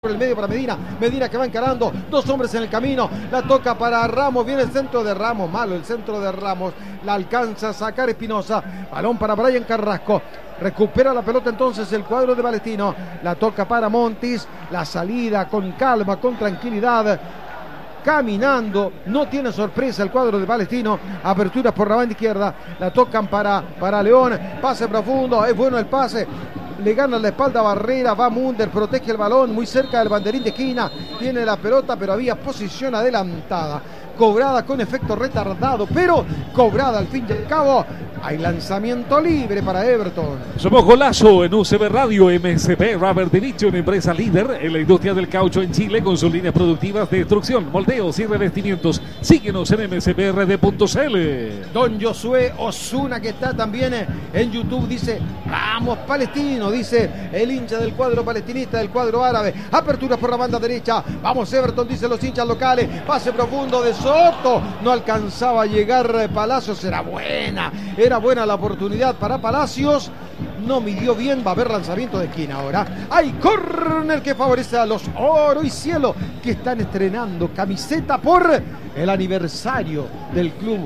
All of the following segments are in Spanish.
por el medio para Medina, Medina que va encarando, dos hombres en el camino, la toca para Ramos, viene el centro de Ramos, malo el centro de Ramos, la alcanza a sacar Espinosa, balón para Brian Carrasco, recupera la pelota entonces el cuadro de Palestino, la toca para Montis, la salida con calma, con tranquilidad, caminando, no tiene sorpresa el cuadro de Palestino, aperturas por la banda izquierda, la tocan para León, pase profundo, es bueno el pase, le gana la espalda a Barrera, va Munder, protege el balón muy cerca del banderín de esquina, tiene la pelota pero había posición adelantada, cobrada con efecto retardado, pero cobrada al fin y al cabo. Hay lanzamiento libre para Everton. Somos Golazo en UCB Radio. MSP Rubber Division, empresa líder en la industria del caucho en Chile con sus líneas productivas de destrucción, moldeos y revestimientos. Síguenos en msprd.cl. Don Josué Osuna, que está también en YouTube, dice: vamos Palestino, dice el hincha del cuadro palestinista, del cuadro árabe. Aperturas por la banda derecha, vamos Everton, dicen los hinchas locales. Pase profundo de Soto, no alcanzaba a llegar Palacios, era buena la oportunidad para Palacios, no midió bien, va a haber lanzamiento de esquina ahora. Hay córner que favorece a los Oro y Cielo, que están estrenando camiseta por el aniversario del club.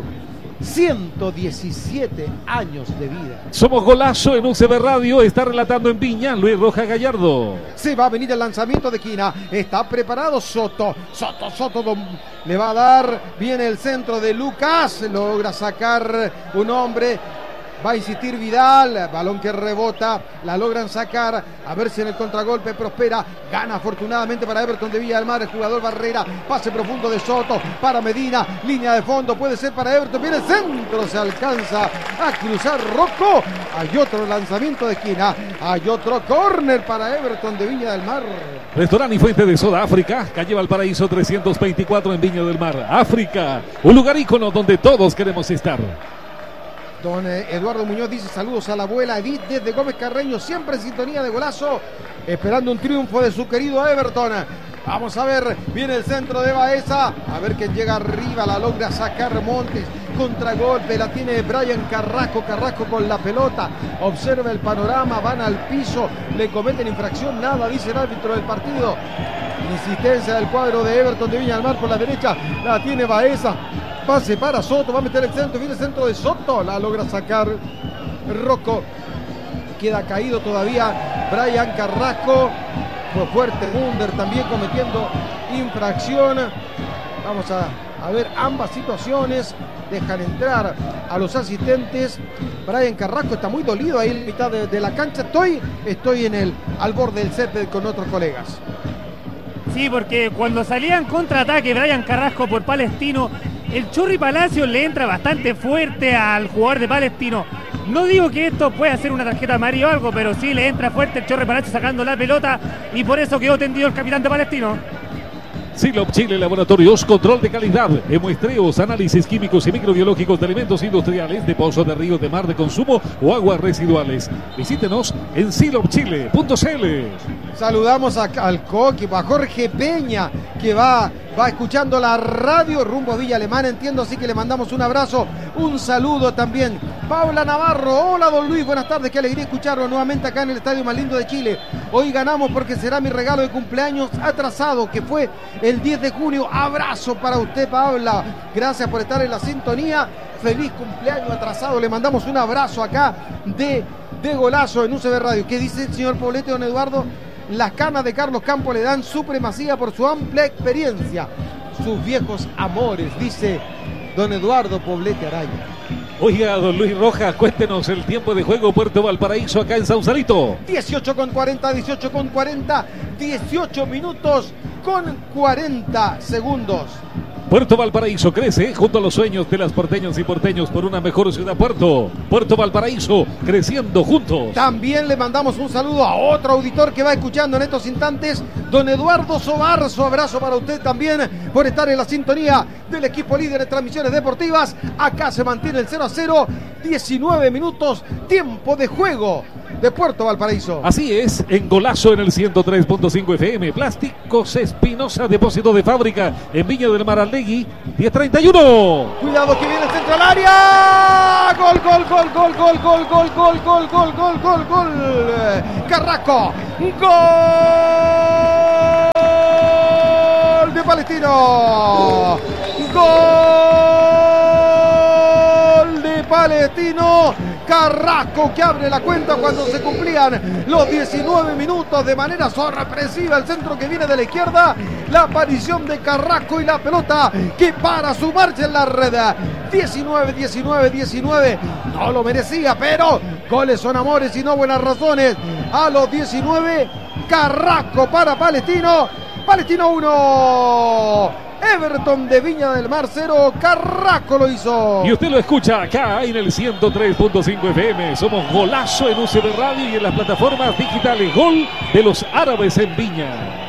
117 años de vida. Somos Golazo en UCB Radio. Está relatando en Viña Luis Rojas Gallardo. Se va a venir el lanzamiento de esquina. Está preparado Soto. Le va a dar. Viene el centro de Lucas. Logra sacar un hombre. Va a insistir Vidal, balón que rebota, la logran sacar, a ver si en el contragolpe prospera, gana afortunadamente para Everton de Villa del Mar, el jugador Barrera, pase profundo de Soto, para Medina, línea de fondo, puede ser para Everton, viene el centro, se alcanza a cruzar Rocco, hay otro lanzamiento de esquina, hay otro córner para Everton de Viña del Mar. Restaurante y fuente de soda África, calle Valparaíso 324 en Viña del Mar. África, un lugar ícono donde todos queremos estar. Don Eduardo Muñoz dice: saludos a la abuela Edith desde Gómez Carreño, siempre en sintonía de Golazo, esperando un triunfo de su querido Everton. Vamos a ver, viene el centro de Baeza, a ver quién llega arriba, la logra sacar Montes, contragolpe, la tiene Brian Carrasco con la pelota, observa el panorama, van al piso, le cometen infracción, nada, dice el árbitro del partido. Insistencia del cuadro de Everton de Viña del Mar por la derecha, la tiene Baeza. Pase para Soto, va a meter el centro, viene el centro de Soto, la logra sacar Rocco, queda caído todavía Brian Carrasco, fue fuerte Munder también cometiendo infracción. Vamos a ver ambas situaciones, dejan entrar a los asistentes. Brian Carrasco está muy dolido ahí en mitad de la cancha, estoy al borde del césped con otros colegas. Sí, porque cuando salía en contraataque Brian Carrasco por Palestino, el Chorri Palacios le entra bastante fuerte al jugador de Palestino. No digo que esto pueda ser una tarjeta amarilla o algo, pero sí le entra fuerte el Chorri Palacios sacando la pelota y por eso quedó tendido el capitán de Palestino. Silop Chile Laboratorios, control de calidad, muestreos, análisis químicos y microbiológicos de alimentos industriales, de pozos de ríos de mar de consumo o aguas residuales. Visítenos en silopchile.cl. Saludamos al Coqui, a Jorge Peña, que va escuchando la radio rumbo a Villa Alemana, entiendo, así que le mandamos un abrazo, un saludo también. Paula Navarro, hola don Luis, buenas tardes, qué alegría escucharlo nuevamente acá en el estadio más lindo de Chile. Hoy ganamos porque será mi regalo de cumpleaños atrasado, que fue el 10 de junio. Abrazo para usted, Paula, gracias por estar en la sintonía, feliz cumpleaños atrasado, le mandamos un abrazo acá de Golazo en UCB Radio. ¿Qué dice el señor Poblete, don Eduardo? Las canas de Carlos Campos le dan supremacía por su amplia experiencia, sus viejos amores, dice don Eduardo Poblete Araya. Oiga, don Luis Rojas, cuéntenos el tiempo de juego Puerto Valparaíso acá en Sausalito. 18:40, 18 minutos con 40 segundos. Puerto Valparaíso crece junto a los sueños de las porteñas y porteños por una mejor ciudad. Puerto Valparaíso, creciendo juntos. También le mandamos un saludo a otro auditor que va escuchando en estos instantes, don Eduardo Sobarzo. Abrazo para usted también por estar en la sintonía del equipo líder de transmisiones deportivas. Acá se mantiene el 0-0, 19 minutos, tiempo de juego de Puerto Valparaíso. Así es, en Golazo en el 103.5 FM. Plásticos Espinosa, depósito de fábrica en Viña del Mar, Allegui, 10:31. Cuidado que viene el centro al área. Gol. Carrasco. Gol. Palestino. Gol de Palestino. Carrasco que abre la cuenta cuando se cumplían los 19 minutos de manera sorpresiva. El centro que viene de la izquierda. La aparición de Carrasco y la pelota que para su marcha en la red. 19. No lo merecía, pero goles son amores y no buenas razones. A los 19, Carrasco para Palestino. Palestino 1. Everton de Viña del Mar 0, Carrasco lo hizo. Y usted lo escucha acá en el 103.5 FM. Somos Golazo en UCB Radio y en las plataformas digitales. Gol de los árabes en Viña.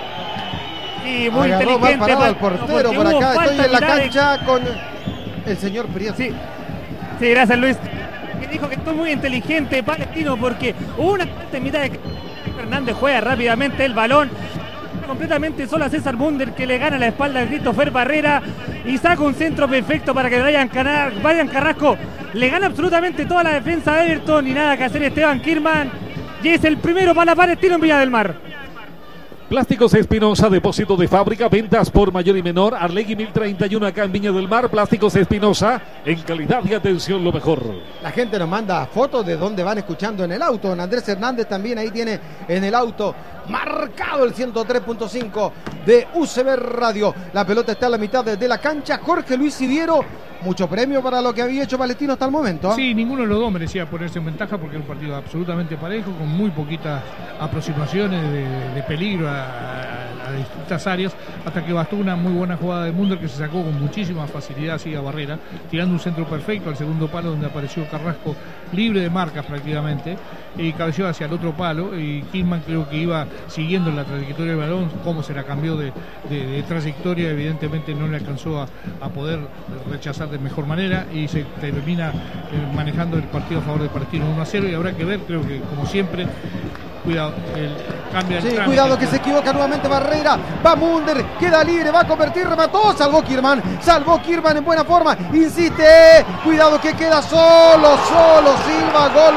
Y muy agarró inteligente. mal parado al portero por acá. Estoy en la cancha con el señor Prieto. Sí, gracias Luis. Que dijo que estoy muy inteligente Palestino porque hubo una parte en mitad de que Fernández juega rápidamente el balón. Completamente solo a César Munder que le gana la espalda a Christopher Barrera y saca un centro perfecto para que Brian Carrasco le gana absolutamente toda la defensa de Everton y nada que hacer Esteban Kirman y es el primero para Palestino en Viña del Mar. Plásticos Espinosa, depósito de fábrica, ventas por mayor y menor. Arlegui 1031 acá en Viña del Mar. Plásticos Espinosa, en calidad y atención lo mejor. La gente nos manda fotos de dónde van escuchando en el auto. Don Andrés Hernández también ahí tiene en el auto marcado el 103.5 de UCB Radio. La pelota está a la mitad de la cancha. Jorge Luis Siviero, mucho premio para lo que había hecho Palestino hasta el momento. Sí, ninguno de los dos merecía ponerse en ventaja porque era un partido absolutamente parejo, con muy poquitas aproximaciones de peligro a distintas áreas, hasta que bastó una muy buena jugada de Munder que se sacó con muchísima facilidad así a Barrera, tirando un centro perfecto al segundo palo donde apareció Carrasco libre de marcas prácticamente y cabeció hacia el otro palo y Kirman creo que iba siguiendo la trayectoria del balón, cómo se la cambió de trayectoria, evidentemente no le alcanzó a poder rechazar de mejor manera y se termina manejando el partido a favor del Palestino 1-0 y habrá que ver, creo que como siempre, cuidado, cambia el sí, trámite. cuidado que se equivoca nuevamente Barrera, va Munder, queda libre, va a convertir, remató, salvó Kirman en buena forma, insiste, cuidado que queda solo, Silva, gol,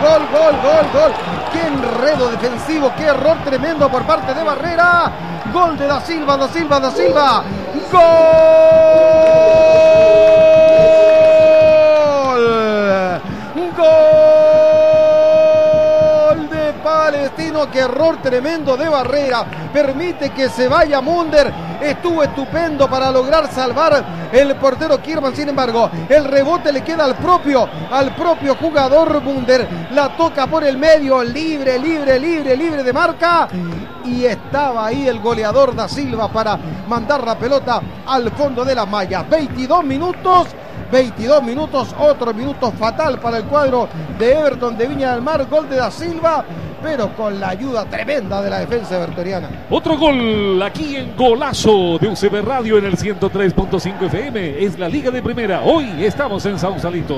qué enredo defensivo, qué error tremendo por parte de Barrera, gol de Da Silva, gol de Palestino, qué error tremendo de Barrera, permite que se vaya Munder, estuvo estupendo para lograr salvar el portero Kirman, sin embargo el rebote le queda al propio jugador Munder, la toca por el medio, libre de marca y estaba ahí el goleador Da Silva para mandar la pelota al fondo de la malla. 22 minutos, otro minuto fatal para el cuadro de Everton de Viña del Mar, gol de Da Silva, pero con la ayuda tremenda de la defensa evertoniana. Otro gol aquí en Golazo de UCB Radio en el 103.5 FM. Es la Liga de Primera. Hoy estamos en Sausalito.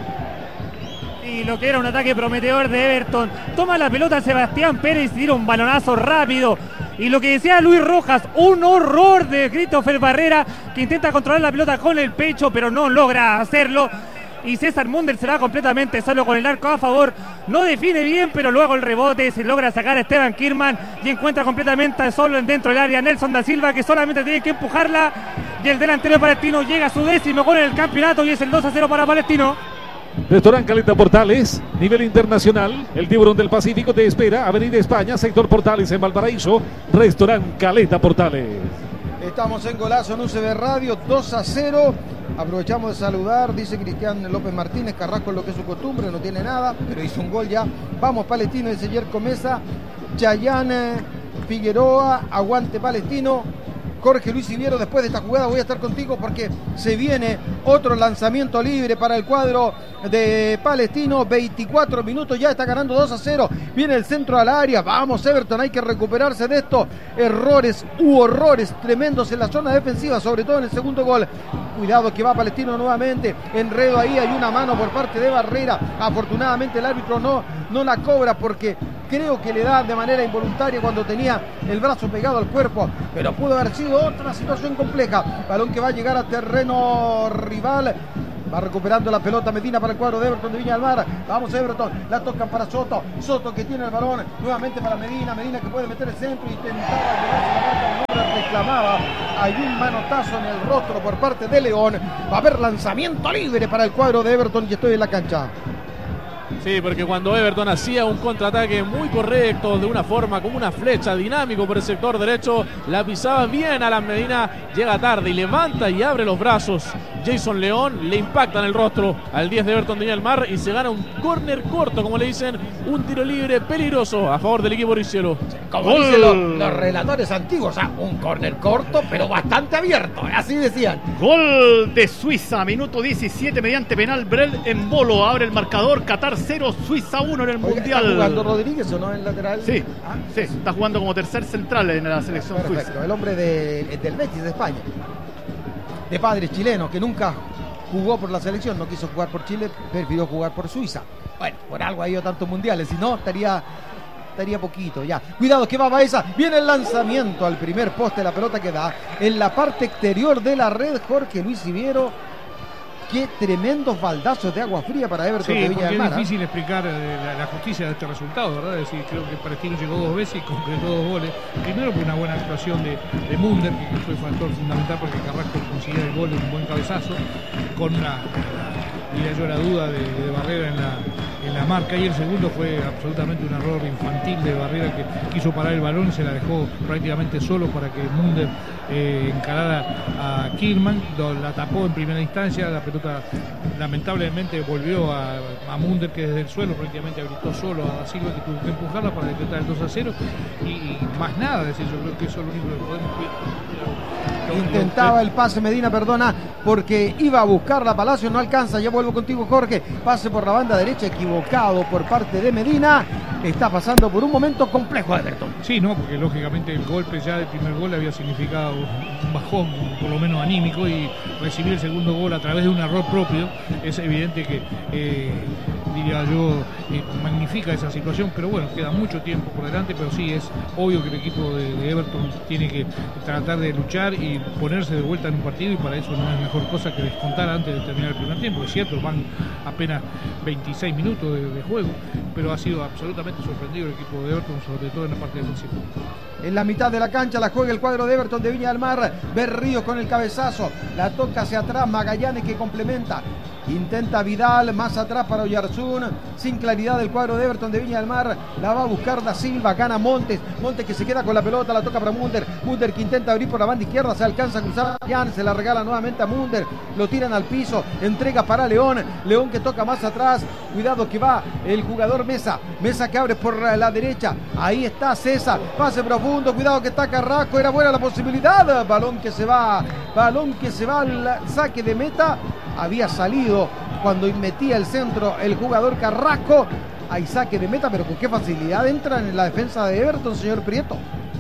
Y lo que era un ataque prometedor de Everton. Toma la pelota Sebastián Pérez y tira un balonazo rápido. Y lo que decía Luis Rojas, un horror de Christopher Barrera que intenta controlar la pelota con el pecho, pero no logra hacerlo. Y César Munder se va completamente solo con el arco a favor. No define bien, pero luego el rebote se logra sacar a Esteban Kirman y encuentra completamente solo dentro del área Nelson Da Silva, que solamente tiene que empujarla. Y el delantero palestino llega a su 10º gol en el campeonato y es el 2-0 para Palestino. Restaurant Caleta Portales, nivel internacional. El Tiburón del Pacífico te espera. Avenida España, sector Portales en Valparaíso. Restaurant Caleta Portales. Estamos en Golazo en UCB Radio, 2-0. Aprovechamos de saludar, dice Cristian López Martínez, Carrasco lo que es su costumbre, no tiene nada, pero hizo un gol ya. Vamos Palestino, dice Yerko Mesa. Chayán Figueroa, aguante Palestino. Jorge Luis Siviero, después de esta jugada voy a estar contigo porque se viene otro lanzamiento libre para el cuadro de Palestino. 24 minutos, ya está ganando 2-0. Viene el centro al área. Vamos Everton, hay que recuperarse de esto. Horrores tremendos en la zona defensiva, sobre todo en el segundo gol. Cuidado que va Palestino nuevamente. Enredo ahí, hay una mano por parte de Barrera. Afortunadamente el árbitro no la cobra porque creo que le da de manera involuntaria cuando tenía el brazo pegado al cuerpo, pero pudo haber sido otra situación compleja. Balón que va a llegar a terreno rival. Va recuperando la pelota Medina para el cuadro de Everton de Viña del Mar. Vamos Everton, la tocan para Soto que tiene el balón, nuevamente para Medina que puede meter el centro, intentaba llevarse la marca, no la reclamaba hay un manotazo en el rostro por parte de León. Va a haber lanzamiento libre para el cuadro de Everton y estoy en la cancha. Sí, porque cuando Everton hacía un contraataque muy correcto, de una forma como una flecha, dinámico por el sector derecho, la pisaba bien Alan Medina, llega tarde y levanta y abre los brazos. Jason León le impacta en el rostro al 10 de Everton de Viña del Mar y se gana un córner corto, como le dicen, un tiro libre peligroso a favor del equipo riciero. Como dicen los relatores antiguos, un córner corto pero bastante abierto, así decían. Gol de Suiza, minuto 17 mediante penal. Brel en Bolo abre el marcador. Qatar 0, Suiza 1 en el Mundial. ¿Está jugando Rodríguez o no en lateral? Sí, sí, está jugando como tercer central en la selección suiza. El hombre del Betis de España, de padres chilenos, que nunca jugó por la selección, no quiso jugar por Chile, prefirió jugar por Suiza. Bueno, por algo ha ido tantos mundiales, si no estaría poquito ya. Cuidado que va Baeza, viene el lanzamiento al primer poste, la pelota que da en la parte exterior de la red. Jorge Luis Siviero, qué tremendos baldazos de agua fría para Everton de Viña del Mar. Es difícil explicar la justicia de este resultado, ¿verdad? Es decir, creo que Palestino llegó 2 veces y concretó 2 goles. Primero por una buena actuación de Munder, que fue factor fundamental porque Carrasco consiguió el gol de un buen cabezazo, con la duda de Barrera en la marca, y el segundo fue absolutamente un error infantil de Barrera, que quiso parar el balón y se la dejó prácticamente solo para que Munder encarara a Kilman, la tapó en primera instancia, la pelota lamentablemente volvió a Munder, que desde el suelo prácticamente habilitó solo a Da Silva, que tuvo que empujarla para decretar el 2-0 y más nada. Es decir, yo creo que eso es lo único que podemos pedir. Intentaba el pase Medina, perdona, porque iba a buscarla Palacio, no alcanza. Ya vuelvo contigo, Jorge. Pase por la banda derecha, equivocado por parte de Medina. Está pasando por un momento complejo Everton. Sí, no, porque lógicamente el golpe ya del primer gol había significado un bajón, por lo menos anímico, y recibir el segundo gol a través de un error propio es evidente que diría yo, magnifica esa situación, pero bueno, queda mucho tiempo por delante, pero sí, es obvio que el equipo de Everton tiene que tratar de luchar y ponerse de vuelta en un partido, y para eso no es mejor cosa que descontar antes de terminar el primer tiempo. Es cierto, van apenas 26 minutos de juego, pero ha sido absolutamente sorprendido el equipo de Everton, sobre todo en la parte defensiva. En la mitad de la cancha la juega el cuadro de Everton de Viña del Mar. Berríos con el cabezazo, la toca hacia atrás, Magallanes que complementa. Intenta Vidal, más atrás para Oyarzún, sin claridad el cuadro de Everton de Viña del Mar, la va a buscar Da Silva, gana Montes que se queda con la pelota, la toca para Munder que intenta abrir por la banda izquierda, se alcanza a cruzar, Jan se la regala nuevamente a Munder, lo tiran al piso, entrega para León que toca más atrás, cuidado que va el jugador Mesa que abre por la derecha, ahí está César, pase profundo, cuidado que está Carrasco, era buena la posibilidad, balón que se va al saque de meta. Había salido cuando metía el centro el jugador Carrasco. Hay saque de meta, pero con qué facilidad entran en la defensa de Everton, señor Prieto.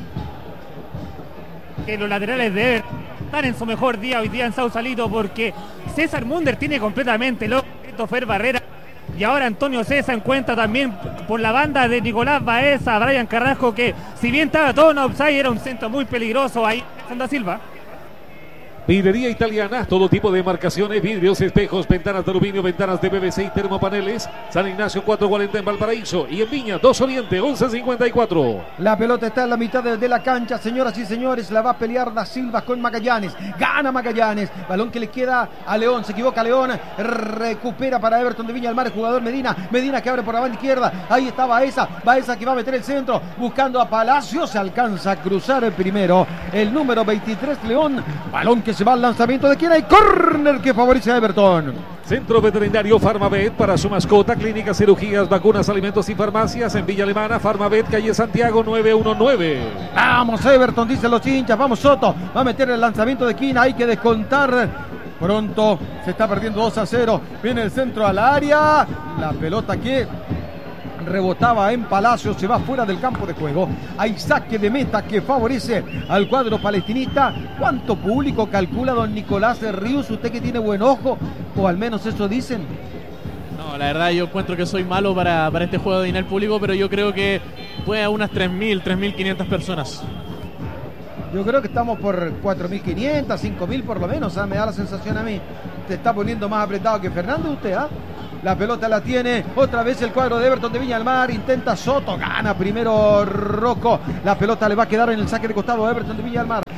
Que los laterales de Everton están en su mejor día hoy día en Sausalito, porque César Munder tiene completamente loco Fer Barrera, y ahora Antonio César encuentra también por la banda de Nicolás Baeza a Brian Carrasco, que si bien estaba todo en offside, era un centro muy peligroso ahí en Da Silva. Vidrería Italiana, todo tipo de marcaciones, vidrios, espejos, ventanas de aluminio, ventanas de PVC y termopaneles. San Ignacio 440 en Valparaíso y en Viña 2 Oriente 1154. La pelota está en la mitad de la cancha, señoras y señores, la va a pelear Da Silva con Magallanes, gana Magallanes, balón que le queda a León, se equivoca León, recupera para Everton de Viña del Mar el jugador Medina que abre por la banda izquierda, ahí está Baeza que va a meter el centro, buscando a Palacio, se alcanza a cruzar el primero, el número 23 León, balón que se va al lanzamiento de quien hay córner que favorece a Everton. Centro Veterinario Farmavet para su mascota, clínicas, cirugías, vacunas, alimentos y farmacias en Villa Alemana, Farmavet, calle Santiago 919. Vamos Everton, dicen los hinchas, vamos Soto, va a meter el lanzamiento de Quina, hay que descontar. Pronto se está perdiendo 2-0, viene el centro al área, la pelota que rebotaba en Palacio, se va fuera del campo de juego. Hay saque de meta que favorece al cuadro palestinista. ¿Cuánto público calcula don Nicolás Ríos? Usted que tiene buen ojo, o al menos eso dicen. No, la verdad yo encuentro que soy malo para este juego de dinero público, pero yo creo que puede a unas 3.000, 3.500 personas. Yo creo que estamos por 4.500, 5.000 por lo menos, me da la sensación a mí. Te está poniendo más apretado que Fernando usted, ¿ah? La pelota la tiene otra vez el cuadro de Everton de Viña del Mar, intenta Soto, gana primero Rocco, la pelota le va a quedar en el saque de costado a Everton de Viña del Mar,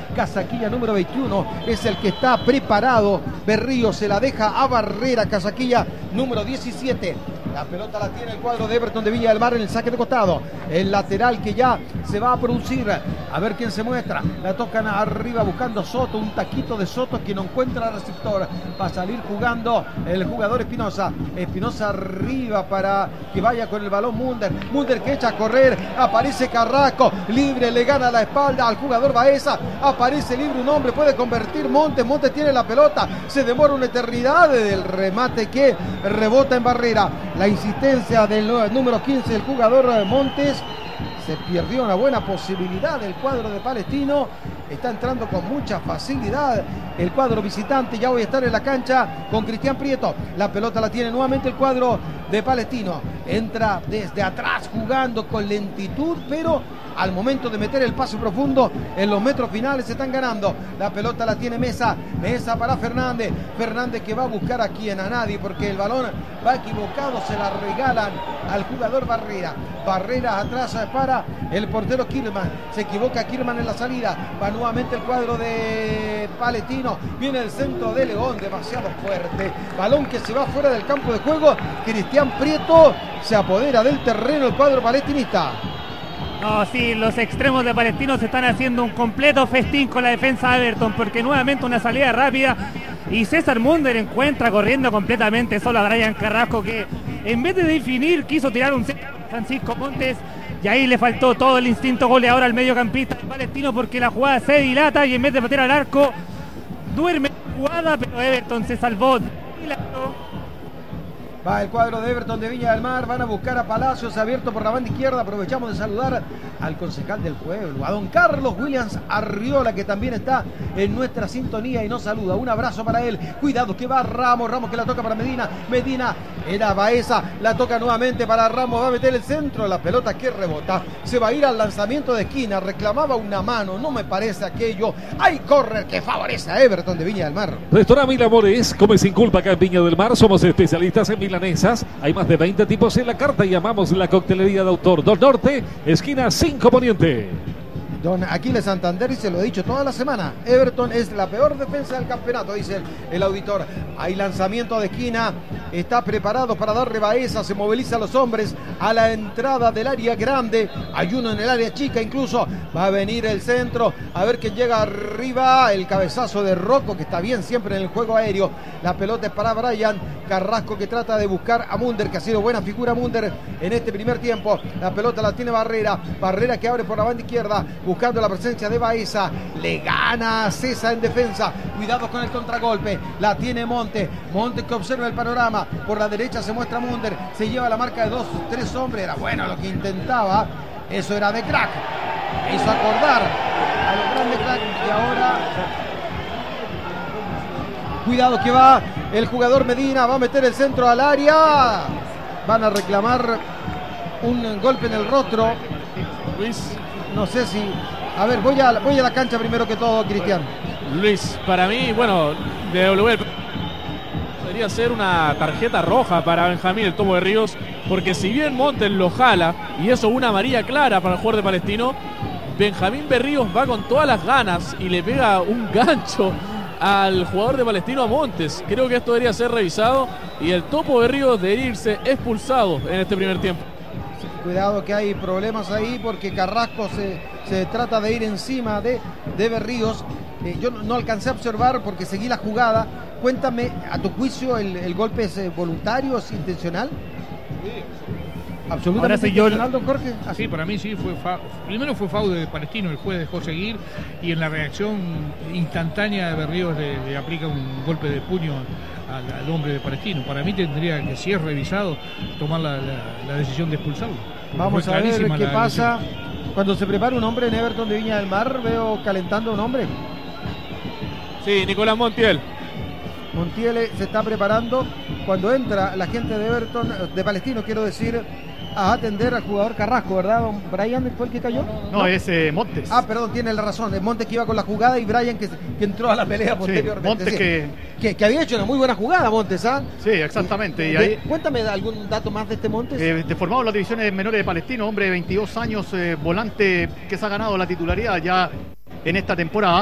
Casaquilla número 21 es el que está preparado. Berrío se la deja a Barrera. Casaquilla número 17. La pelota la tiene el cuadro de Everton de Viña del Mar en el saque de costado. El lateral que ya se va a producir. A ver quién se muestra. La tocan arriba buscando Soto. Un taquito de Soto que no encuentra receptor. Va a salir jugando el jugador Espinosa. Espinosa arriba para que vaya con el balón Munder. Munder que echa a correr. Aparece Carrasco. Libre, le gana la espalda al jugador Baeza. Aparece libre un hombre. Puede convertir Montes. Montes tiene la pelota. Se demora una eternidad del remate que rebota en Barrera. La insistencia del número 15, el jugador Montes. Se perdió una buena posibilidad del cuadro de Palestino. Está entrando con mucha facilidad el cuadro visitante. Ya voy a estar en la cancha con Cristian Prieto. La pelota la tiene nuevamente el cuadro de Palestino. Entra desde atrás jugando con lentitud, pero al momento de meter el pase profundo en los metros finales se están ganando. La pelota la tiene Mesa. Mesa para Fernández. Fernández que va a buscar aquí a nadie porque el balón va equivocado. Se la regalan al jugador Barrera. Barrera atrás para el portero Kirman. Se equivoca Kirman en la salida. Va nuevamente el cuadro de Palestino. Viene el centro de León. Demasiado fuerte. Balón que se va fuera del campo de juego. Cristian Prieto se apodera del terreno el cuadro palestinista. No, sí, los extremos de Palestino se están haciendo un completo festín con la defensa de Everton, porque nuevamente una salida rápida y César Munder encuentra corriendo completamente solo a Brian Carrasco, que en vez de definir quiso tirar un centro a Francisco Montes, y ahí le faltó todo el instinto goleador al mediocampista palestino, porque la jugada se dilata y en vez de patear al arco duerme la jugada, pero Everton se salvó. Va el cuadro de Everton de Viña del Mar. Van a buscar a Palacios, abierto por la banda izquierda. Aprovechamos de saludar al concejal del pueblo, a don Carlos Williams Arriola, que también está en nuestra sintonía y nos saluda. Un abrazo para él. Cuidado que va Ramos. Ramos que la toca para Medina. Medina era Baeza. La toca nuevamente para Ramos. Va a meter el centro. La pelota que rebota. Se va a ir al lanzamiento de esquina. Reclamaba una mano. No me parece aquello. Hay córner que favorece a Everton de Viña del Mar. Restaurante Mil Amores. Come sin culpa acá en Viña del Mar. Somos especialistas en milanesas. Hay más de 20 tipos en la carta y llamamos la coctelería de autor. Don Norte, esquina 5 Poniente. Don Aquiles Santander, y se lo he dicho toda la semana, Everton es la peor defensa del campeonato, dice el auditor. Hay lanzamiento de esquina, está preparado para darle Baeza, se movilizan los hombres a la entrada del área grande, hay uno en el área chica incluso, va a venir el centro, a ver quién llega arriba, el cabezazo de Rocco, que está bien siempre en el juego aéreo. La pelota es para Brian Carrasco, que trata de buscar a Munder, que ha sido buena figura Munder en este primer tiempo. La pelota la tiene Barrera, Barrera que abre por la banda izquierda, buscando la presencia de Baeza, le gana a César en defensa, cuidado con el contragolpe, la tiene Montes que observa el panorama, por la derecha se muestra Munder, se lleva la marca de 2-3 hombres, era bueno lo que intentaba, eso era de crack, me hizo acordar a los grandes crack, y ahora cuidado que va el jugador Medina, va a meter el centro al área, van a reclamar un golpe en el rostro, Luis. No sé si... A ver, voy a la cancha primero que todo, Cristian. Luis, para mí, bueno, debería ser una tarjeta roja para Benjamín el Topo Berríos, porque si bien Montes lo jala, y eso una amarilla clara para el jugador de Palestino, Benjamín Berríos va con todas las ganas y le pega un gancho al jugador de Palestino, a Montes. Creo que esto debería ser revisado y el Topo Berríos debería irse expulsado en este primer tiempo. Cuidado que hay problemas ahí porque Carrasco se trata de ir encima de Berríos. Yo no alcancé a observar porque seguí la jugada. Cuéntame, a tu juicio, ¿el golpe es voluntario, es intencional? Absolutamente intencional, don Jorge. Sí, para mí sí, primero fue foul de Palestino, el juez dejó seguir y en la reacción instantánea de Berríos le aplica un golpe de puño al hombre de Palestino. Para mí tendría que, si es revisado, tomar la decisión de expulsarlo. Vamos a ver qué pasa cuando se prepara un hombre en Everton de Viña del Mar. Veo calentando a un hombre. Sí, Nicolás Montiel. Montiel se está preparando. Cuando entra la gente de Everton, de Palestino quiero decir, a atender al jugador Carrasco, ¿verdad? Don Brian fue el que cayó. No, es Montes. Ah, perdón, tiene la razón. Es Montes que iba con la jugada y Brian que entró a la pelea posteriormente. Montes sí. Que había hecho una muy buena jugada, Montes, ¿ah? Sí, exactamente. Y ahí, cuéntame algún dato más de este Montes. De formado en las divisiones menores de Palestino, hombre de 22 años, volante que se ha ganado la titularidad ya en esta temporada.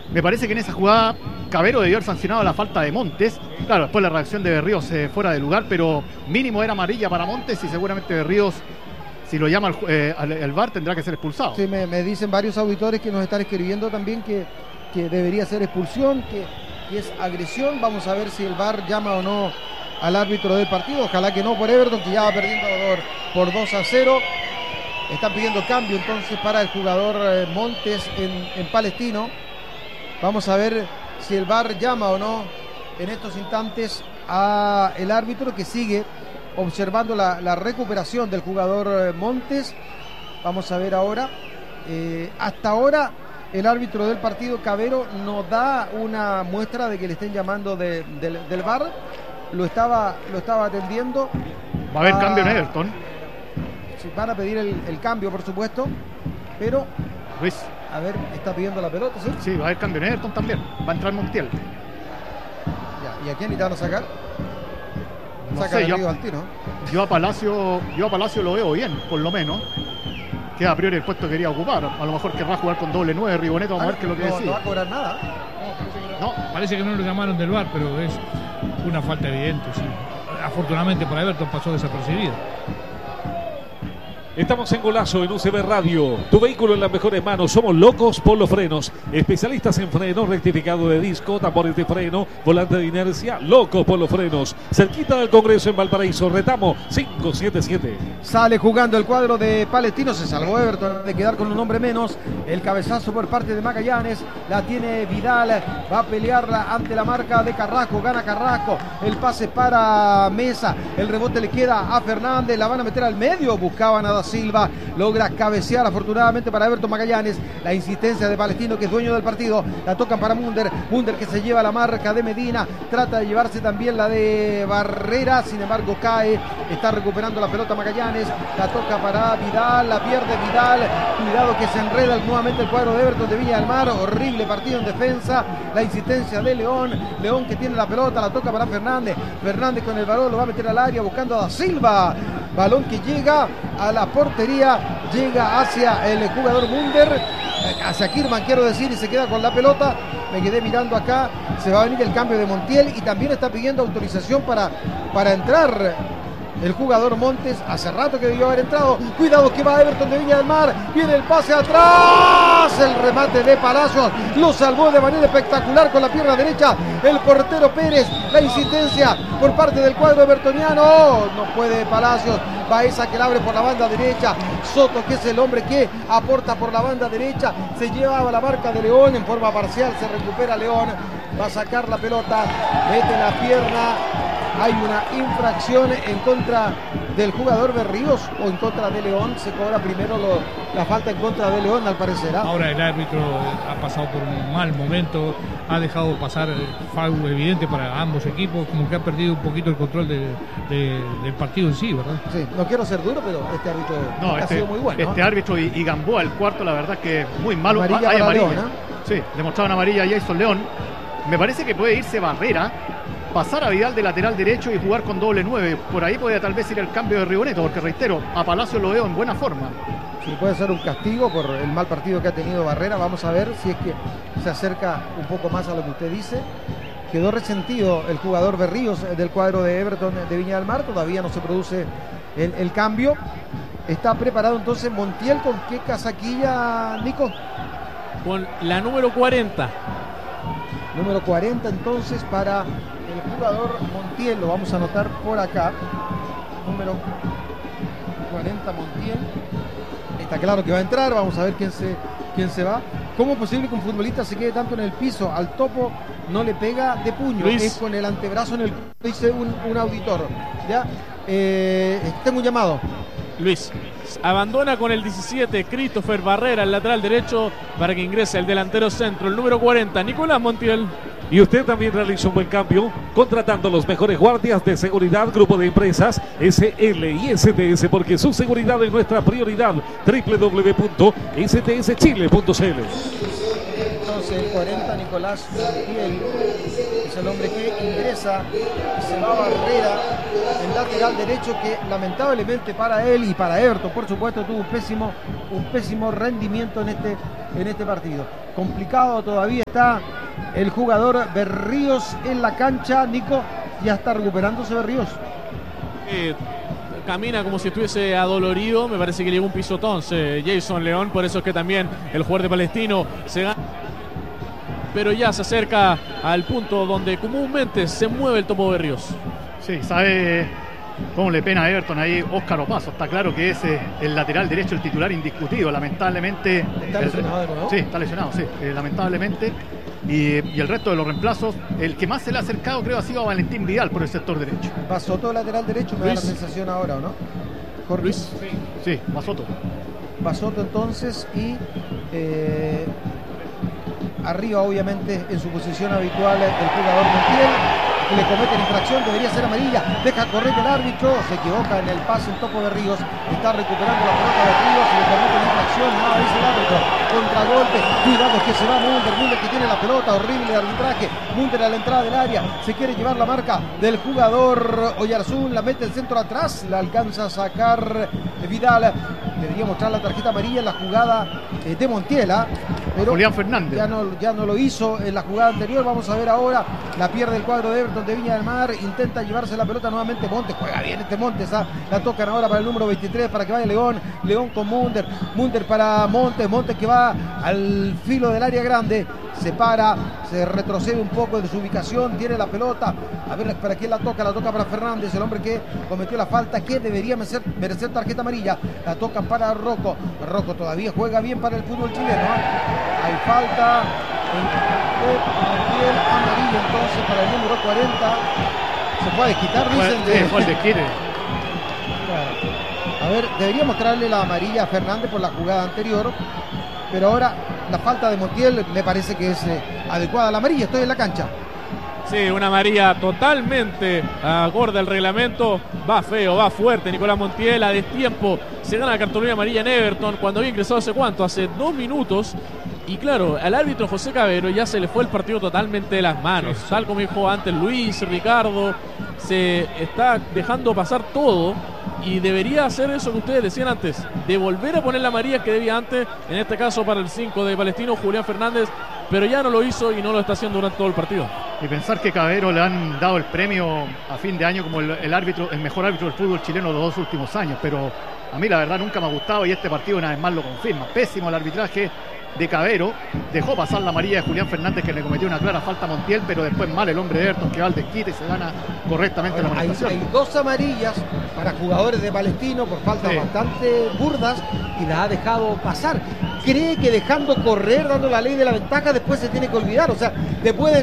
Me parece que en esa jugada Cabero debió haber sancionado la falta de Montes. Claro, después la reacción de Berríos fuera de lugar, pero mínimo era amarilla para Montes y seguramente Berríos, si lo llama el VAR, tendrá que ser expulsado. Sí, me dicen varios auditores que nos están escribiendo también que debería ser expulsión, que es agresión. Vamos a ver si el VAR llama o no al árbitro del partido. Ojalá que no por Everton, que ya va perdiendo por 2-0. Están pidiendo cambio entonces para el jugador Montes en Palestino. Vamos a ver si el VAR llama o no en estos instantes a el árbitro, que sigue observando la recuperación del jugador Montes. Vamos a ver ahora. Hasta ahora el árbitro del partido, Cabero, no da una muestra de que le estén llamando del VAR. Lo estaba atendiendo. Va a haber cambio en Everton. Sí, van a pedir el cambio, por supuesto, pero Luis, a ver, está pidiendo la pelota, ¿sí? sí, va a haber cambio en Everton también. Va a entrar Montiel. Ya, ¿y a quién le van a sacar? No Saca sé, el al tiro. yo a Palacio lo veo bien, por lo menos. Que a priori el puesto que quería ocupar. A lo mejor querrá jugar con doble 9, Rigoneto. Vamos a ver qué es lo que decide. No va a cobrar nada. No, Parece que no lo llamaron del VAR, pero es una falta evidente, sí. Afortunadamente para Everton pasó desapercibido. Estamos en Golazo en UCB Radio. Tu vehículo en las mejores manos. Somos Locos Polo Frenos. Especialistas en freno, rectificado de disco, tambores de freno, volante de inercia. Locos Polo Frenos. Cerquita del Congreso en Valparaíso. Retamo 577. Sale jugando el cuadro de Palestino. Se salvó Everton de quedar con un hombre menos. El cabezazo por parte de Magallanes. La tiene Vidal. Va a pelearla ante la marca de Carrasco. Gana Carrasco. El pase para Mesa. El rebote le queda a Fernández. La van a meter al medio. Buscaban a Da Silva, logra cabecear afortunadamente para Everton Magallanes. La insistencia de Palestino, que es dueño del partido, la tocan para Munder que se lleva la marca de Medina, trata de llevarse también la de Barrera, sin embargo cae, está recuperando la pelota Magallanes, la toca para Vidal, la pierde Vidal, cuidado que se enreda nuevamente el cuadro de Everton de Viña del Mar. Horrible partido en defensa, la insistencia de León que tiene la pelota, la toca para Fernández con el balón, lo va a meter al área buscando a Da Silva, balón que llega a la portería, llega hacia el jugador Munder, hacia Kirman quiero decir, y se queda con la pelota. Me quedé mirando acá, se va a venir el cambio de Montiel y también está pidiendo autorización para entrar el jugador Montes. Hace rato que debió haber entrado. Cuidado que va Everton de Viña del Mar, viene el pase atrás, el remate de Palacios lo salvó de manera espectacular con la pierna derecha el portero Pérez. La insistencia por parte del cuadro evertoniano, no puede Palacios. Baeza que la abre por la banda derecha. Soto, que es el hombre que aporta por la banda derecha, se lleva la marca de León en forma parcial, se recupera León, va a sacar la pelota, mete la pierna. Hay una infracción en contra del jugador Berríos o en contra de León. Se cobra primero la falta en contra de León, al parecer. Ahora el árbitro ha pasado por un mal momento, ha dejado pasar foul evidente para ambos equipos, como que ha perdido un poquito el control del partido en sí, ¿verdad? Sí, no quiero ser duro, pero este árbitro ha sido muy bueno. Este árbitro y Gamboa, el cuarto, la verdad que muy malo. Amarilla Hay para amarilla. León, Sí, demostraban amarilla a Jason León. Me parece que puede irse Barrera, pasar a Vidal de lateral derecho y jugar con doble 9. Por ahí puede tal vez ir el cambio de Rigoneto, porque reitero, a Palacio lo veo en buena forma. Sí, puede ser un castigo por el mal partido que ha tenido Barrera. Vamos a ver si es que se acerca un poco más a lo que usted dice. Quedó resentido el jugador Berríos del cuadro de Everton de Viña del Mar. Todavía no se produce el cambio. Está preparado entonces Montiel. ¿Con qué casaquilla, Nico? Con la número 40. Número 40 entonces para el jugador Montiel. Lo vamos a anotar por acá. Número 40 Montiel. Está claro que va a entrar. Vamos a ver quién se va. ¿Cómo es posible que un futbolista se quede tanto en el piso? Al topo no le pega de puño. Luis. Es con el antebrazo en el... Dice un auditor. ¿Ya? Tengo un llamado. Luis, abandona con el 17 Christopher Barrera, el lateral derecho, para que ingrese el delantero centro, el número 40, Nicolás Montiel. Y usted también realiza un buen cambio contratando los mejores guardias de seguridad, grupo de empresas SL y STS, porque su seguridad es nuestra prioridad. www.stschile.cl. Entonces es el 40, Nicolás Montiel. Es el hombre que ingresa y se va a Barrera, el lateral derecho, que lamentablemente para él y para Everton, por supuesto, tuvo un pésimo rendimiento en este partido. Complicado todavía está el jugador Berríos en la cancha. Nico, ya está recuperándose Berríos. Camina como si estuviese adolorido. Me parece que llegó un pisotón Jason León. Por eso es que también el jugador de Palestino se gana. Pero ya se acerca al punto donde comúnmente se mueve el Topo Berríos. Sí, sabe cómo le pena a Everton ahí Óscar Opaso. Está claro que es el lateral derecho, el titular indiscutido. Lamentablemente. ¿Está lesionado de nuevo? Sí, está lesionado, sí. Lamentablemente. Y el resto de los reemplazos, el que más se le ha acercado creo ha sido a Valentín Vidal por el sector derecho. Basoto, lateral derecho, me da la sensación ahora, ¿o no? Jorge. Luis. Sí, Basoto. Basoto entonces y arriba obviamente en su posición habitual el jugador Montiel, que le comete la infracción, debería ser amarilla, deja correr el árbitro, se equivoca en el pase el Topo Berríos, está recuperando la pelota de Ríos y le comete la infracción, nada dice el árbitro, contragolpe, cuidado que se va Munder que tiene la pelota, horrible arbitraje, Munder a la entrada del área, se quiere llevar la marca del jugador Oyarzún, la mete el centro atrás, la alcanza a sacar Vidal, debería mostrar la tarjeta amarilla en la jugada de Montiel, pero Julián Fernández ya no lo hizo en la jugada anterior. Vamos a ver ahora, la pierde el cuadro de Everton de Viña del Mar, intenta llevarse la pelota nuevamente Montes, juega bien Montes, la tocan ahora para el número 23 para que vaya León con Munder para Montes que va al filo del área grande, se para, se retrocede un poco de su ubicación, tiene la pelota, a ver para quién la toca para Fernández, el hombre que cometió la falta, que debería merecer tarjeta amarilla, la tocan para Rocco todavía juega bien para el fútbol chileno, hay falta amarilla entonces para el número 40, se puede quitar, dicen fue el desquite. A ver, debería mostrarle la amarilla a Fernández por la jugada anterior, pero ahora la falta de Montiel me parece que es adecuada. La amarilla, estoy en la cancha. Sí, una amarilla totalmente acorde al reglamento. Va feo, va fuerte Nicolás Montiel, a destiempo. Se gana la cartulina amarilla en Everton cuando había ingresado hace 2 minutos. Y claro, al árbitro José Cabero ya se le fue el partido totalmente de las manos. Tal como dijo antes Luis, Ricardo, se está dejando pasar todo. Y debería hacer eso que ustedes decían antes, de volver a poner la amarilla que debía antes, en este caso para el 5 de Palestino, Julián Fernández, pero ya no lo hizo y no lo está haciendo durante todo el partido. Y pensar que Cabero le han dado el premio a fin de año como el mejor árbitro del fútbol chileno de los 2 últimos años, pero a mí la verdad nunca me ha gustado y este partido una vez más lo confirma. Pésimo el arbitraje de Cabero, dejó pasar la amarilla de Julián Fernández, que le cometió una clara falta a Montiel, pero después mal el hombre de Everton, que va al desquite y se gana correctamente la amonestación. Hay 2 amarillas para jugadores de Palestino por faltas bastante burdas y las ha dejado pasar. Cree que dejando correr, dando la ley de la ventaja, después se tiene que olvidar, o sea, te pueden,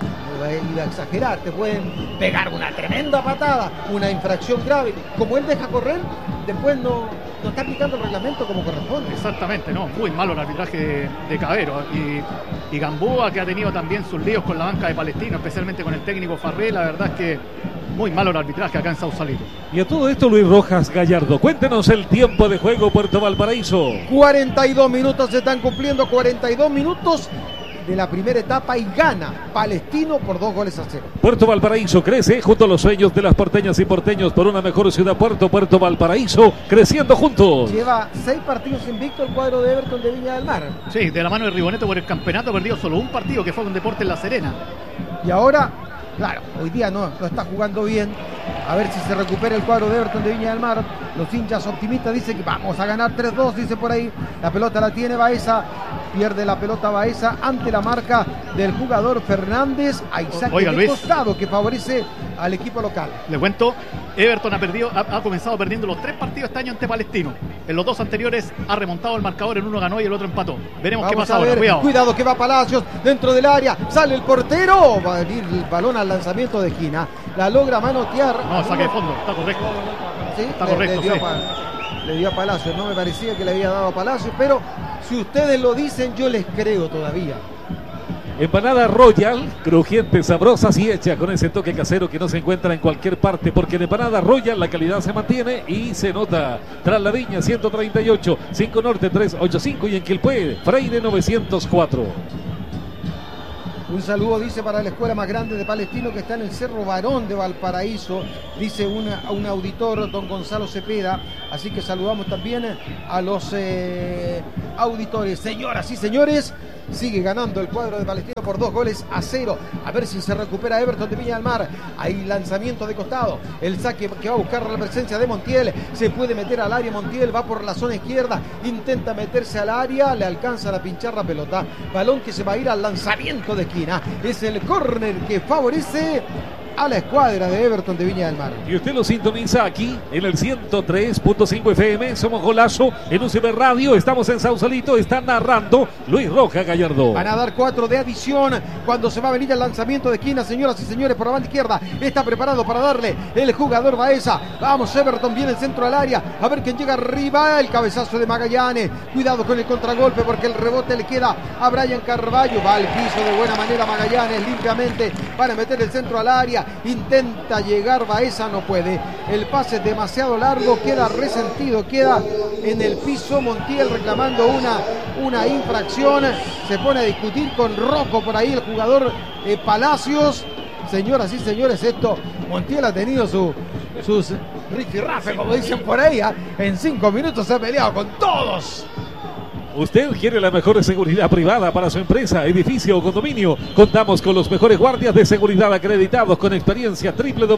no iba a exagerar, te pueden pegar una tremenda patada, una infracción grave, como él deja correr, después no está aplicando el reglamento como corresponde. Exactamente, no, muy malo el arbitraje de Cabero y Gamboa, que ha tenido también sus líos con la banca de Palestino, especialmente con el técnico Farré. La verdad es que muy malo el arbitraje acá en Sausalito. Y a todo esto, Luis Rojas Gallardo, cuéntenos el tiempo de juego Puerto Valparaíso. 42 minutos se están cumpliendo, 42 minutos de la primera etapa y gana Palestino por 2-0. Puerto Valparaíso crece junto a los sueños de las porteñas y porteños por una mejor ciudad. Puerto Valparaíso, creciendo juntos. Lleva 6 partidos invicto el cuadro de Everton de Viña del Mar. Sí, de la mano de Riboneto por el campeonato, ha perdido solo un partido, que fue con Deportes La Serena. Y ahora, claro, hoy día no está jugando bien. A ver si se recupera el cuadro de Everton de Viña del Mar. Los hinchas optimistas dicen que vamos a ganar 3-2, dice por ahí. La pelota la tiene Baeza. Pierde la pelota Baeza ante la marca del jugador Fernández. Hay saque de costado que favorece al equipo local. Le cuento, Everton ha comenzado perdiendo los 3 partidos este año ante Palestino. En los 2 anteriores ha remontado el marcador, en uno ganó y el otro empató. Veremos qué pasa ahora. Cuidado que va Palacios dentro del área. Sale el portero. Va a venir el balón al lanzamiento de esquina. La logra manotear. No, saque de fondo, está correcto. ¿Sí? Está correcto, le dio a Palacios, no me parecía que le había dado a Palacios, pero si ustedes lo dicen, yo les creo todavía. Empanada Royal, crujiente, sabrosas y hecha con ese toque casero que no se encuentra en cualquier parte, porque en Empanada Royal la calidad se mantiene y se nota. Tras la Viña 138, 5 Norte 385 y en Quilpué, Freire 904. Un saludo, dice, para la escuela más grande de Palestino que está en el Cerro Barón de Valparaíso, dice un auditor, don Gonzalo Cepeda. Así que saludamos también a los auditores. Señoras y señores, sigue ganando el cuadro de Palestino por 2-0. A ver si se recupera Everton de Viña del Mar. Hay lanzamiento de costado. El saque que va a buscar la presencia de Montiel. Se puede meter al área. Montiel va por la zona izquierda. Intenta meterse al área. Le alcanza a pinchar la pelota. Balón que se va a ir al lanzamiento de esquina. Es el córner que favorece a la escuadra de Everton de Viña del Mar. Y usted lo sintoniza aquí en el 103.5 FM. Somos Golazo en UCB Radio. Estamos en Sausalito. Está narrando Luis Roja Gallardo. Van a dar 4 de adición cuando se va a venir el lanzamiento de esquina, señoras y señores, por la banda izquierda. Está preparado para darle el jugador Baeza. Vamos, Everton, viene el centro al área. A ver quién llega arriba. El cabezazo de Magallanes. Cuidado con el contragolpe porque el rebote le queda a Brian Carballo. Va al piso de buena manera Magallanes limpiamente para meter el centro al área. Intenta llegar Baeza, no puede. El pase es demasiado largo, queda resentido, queda en el piso. Montiel reclamando una infracción. Se pone a discutir con Rocco por ahí el jugador Palacios. Señoras y señores, Montiel ha tenido sus rifirrafe, como dicen por ahí. En 5 minutos se ha peleado con todos. Usted quiere la mejor seguridad privada para su empresa, edificio o condominio. Contamos con los mejores guardias de seguridad acreditados con experiencia.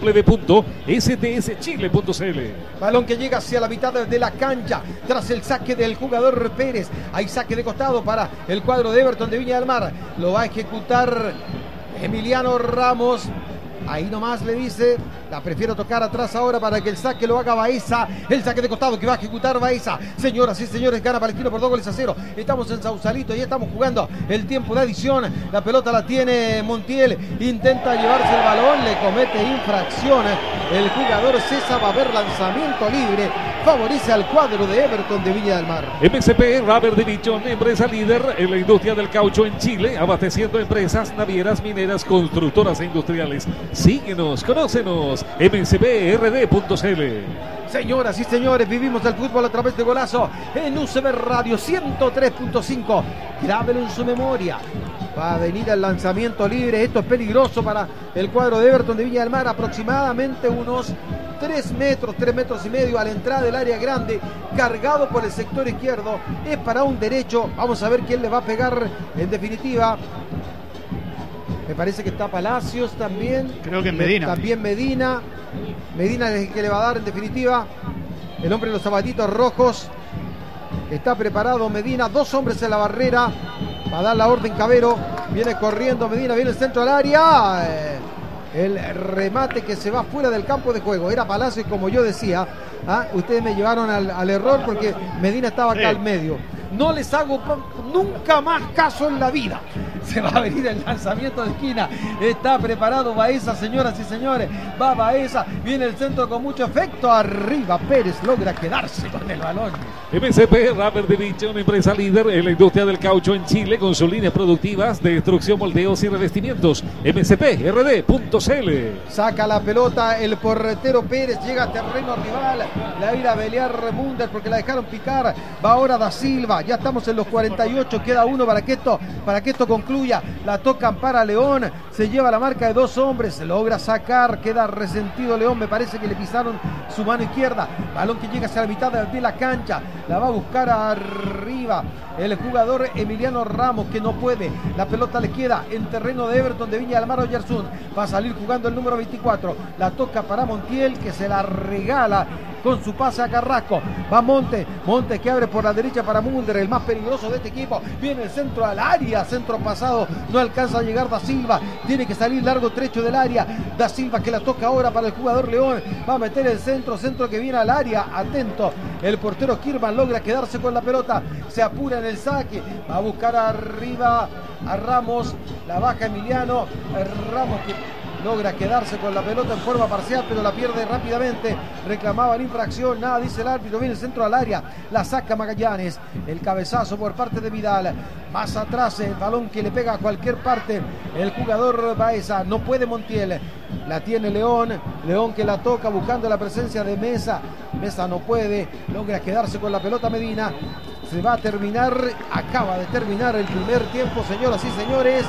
www.stschile.cl. Balón que llega hacia la mitad de la cancha tras el saque del jugador Pérez. Hay saque de costado para el cuadro de Everton de Viña del Mar. Lo va a ejecutar Emiliano Ramos. Ahí nomás le dice, la prefiero tocar atrás ahora para que el saque lo haga Baeza. El saque de costado que va a ejecutar Baeza. Señoras y señores, gana Palestino por 2-0. Estamos en Sausalito y estamos jugando el tiempo de adición. La pelota la tiene Montiel. Intenta llevarse el balón, le comete infracción. El jugador César va a ver lanzamiento libre. Favorece al cuadro de Everton de Viña del Mar. MCP Rubber Division, empresa líder en la industria del caucho en Chile, abasteciendo empresas navieras, mineras, constructoras e industriales. Síguenos, conócenos, mcbrd.cl. Señoras y señores, vivimos el fútbol a través de Golazo en UCB Radio 103.5. Grábelo en su memoria. Va a venir el lanzamiento libre. Esto es peligroso para el cuadro de Everton de Viña del Mar. Aproximadamente unos 3 metros y medio a la entrada del área grande, cargado por el sector izquierdo. Es para un derecho. Vamos a ver quién le va a pegar en definitiva. Me parece que está Palacios también. Creo que es Medina. También Medina. Medina es el que le va a dar en definitiva. El hombre de los zapatitos rojos. Está preparado Medina. 2 hombres en la barrera. Va a dar la orden Cabero. Viene corriendo Medina. Viene el centro al área. El remate que se va fuera del campo de juego. Era Palacios, como yo decía. Ustedes me llevaron al error porque Medina estaba acá al medio. No les hago nunca más caso en la vida. Se va a venir el lanzamiento de esquina. Está preparado Baeza, señoras y señores. Va Baeza. Viene el centro con mucho efecto. Arriba Pérez logra quedarse con el balón. MCP Rubber Division, empresa líder en la industria del caucho en Chile, con sus líneas productivas de destrucción, moldeos y revestimientos. mcprd.cl. Saca la pelota el portero Pérez. Llega a terreno rival. La irá a pelear Munder porque la dejaron picar. Va ahora Da Silva. Ya estamos en los 48. Queda uno para que esto concluya. La tocan para León. Se lleva la marca de 2 hombres. Se logra sacar. Queda resentido León. Me parece que le pisaron su mano izquierda. Balón que llega hacia la mitad de la cancha. La va a buscar arriba el jugador Emiliano Ramos, que no puede. La pelota le queda en terreno de Everton de Viña del Mar. Oyarzún va a salir jugando el número 24. La toca para Montiel, que se la regala con su pase a Carrasco. Va Montes que abre por la derecha para Munder, el más peligroso de este equipo. Viene el centro al área, centro pasado, no alcanza a llegar Da Silva. Tiene que salir largo trecho del área. Da Silva que la toca ahora para el jugador León. Va a meter el centro que viene al área. Atento, el portero Kirman logra quedarse con la pelota. Se apura en el saque. Va a buscar arriba a Ramos. La baja Emiliano. Ramos que logra quedarse con la pelota en forma parcial, pero la pierde rápidamente. Reclamaban infracción, nada dice el árbitro. Viene el centro al área, la saca Magallanes. El cabezazo por parte de Vidal. Más atrás el balón que le pega a cualquier parte el jugador Baeza. No puede Montiel. La tiene León. León que la toca buscando la presencia de Mesa. Mesa no puede. Logra quedarse con la pelota Medina. Se va a terminar, acaba de terminar el primer tiempo, señoras y señores.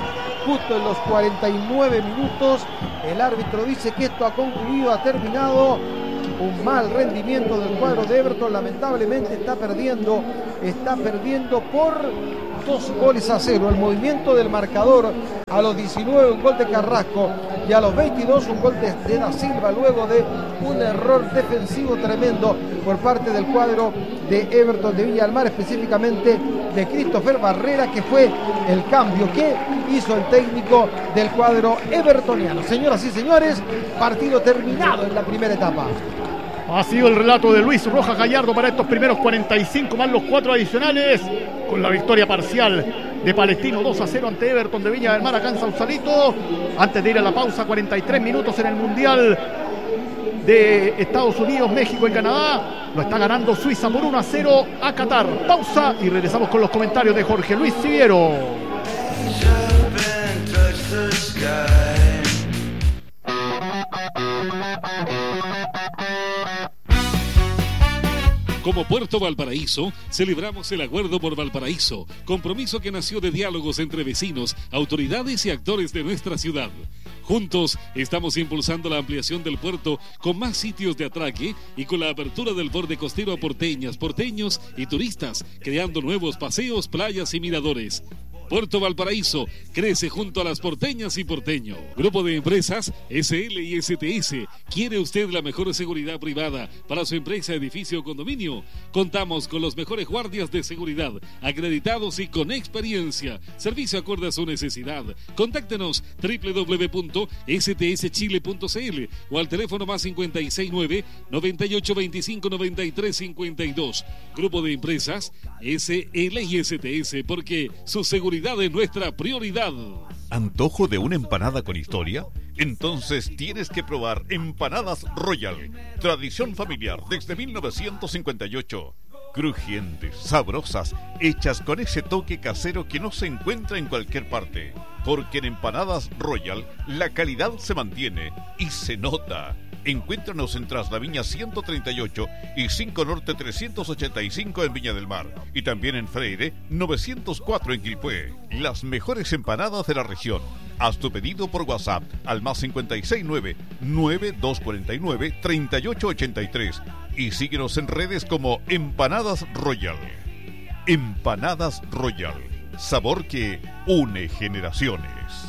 justo en los 49 minutos. El árbitro dice que esto ha concluido, ha terminado. Un mal rendimiento del cuadro de Everton, lamentablemente está perdiendo por 2-0. El movimiento del marcador: a los 19 un gol de Carrasco y a los 22 un gol de Da Silva, luego de un error defensivo tremendo por parte del cuadro de Everton de Viña del Mar, específicamente de Christopher Barrera, que fue el cambio que hizo el técnico del cuadro evertoniano. Señoras y señores, partido terminado en la primera etapa. Ha sido el relato de Luis Rojas Gallardo para estos primeros 45 más los 4 adicionales, con la victoria parcial de Palestino 2-0 ante Everton de Viña del Mar acá en Sausalito. Antes de ir a la pausa, 43 minutos en el Mundial de Estados Unidos, México y Canadá. Lo está ganando Suiza por 1-0 a Qatar. Pausa y regresamos con los comentarios de Jorge Luis Siviero. Como Puerto Valparaíso, celebramos el Acuerdo por Valparaíso, compromiso que nació de diálogos entre vecinos, autoridades y actores de nuestra ciudad. Juntos estamos impulsando la ampliación del puerto con más sitios de atraque y con la apertura del borde costero a porteñas, porteños y turistas, creando nuevos paseos, playas y miradores. Puerto Valparaíso crece junto a las porteñas y porteños. Grupo de empresas SL y STS. ¿Quiere usted la mejor seguridad privada para su empresa, edificio o condominio? Contamos con los mejores guardias de seguridad, acreditados y con experiencia. Servicio acorde a su necesidad. Contáctenos www.stschile.cl o al teléfono más 569-9825-9352. Grupo de empresas SL y STS, porque su seguridad es nuestra prioridad. ¿Antojo de una empanada con historia? Entonces tienes que probar Empanadas Royal, tradición familiar desde 1958. Crujientes, sabrosas, hechas con ese toque casero que no se encuentra en cualquier parte. Porque en Empanadas Royal la calidad se mantiene y se nota. Encuéntranos en Traslaviña 138 y 5 Norte 385 en Viña del Mar. Y también en Freire 904 en Quilpué. Las mejores empanadas de la región. Haz tu pedido por WhatsApp al más 569-9249-3883. Y síguenos en redes como Empanadas Royal. Empanadas Royal. Sabor que une generaciones.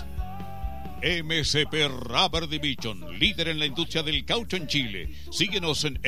MSP Rubber Division, líder en la industria del caucho en Chile. Síguenos en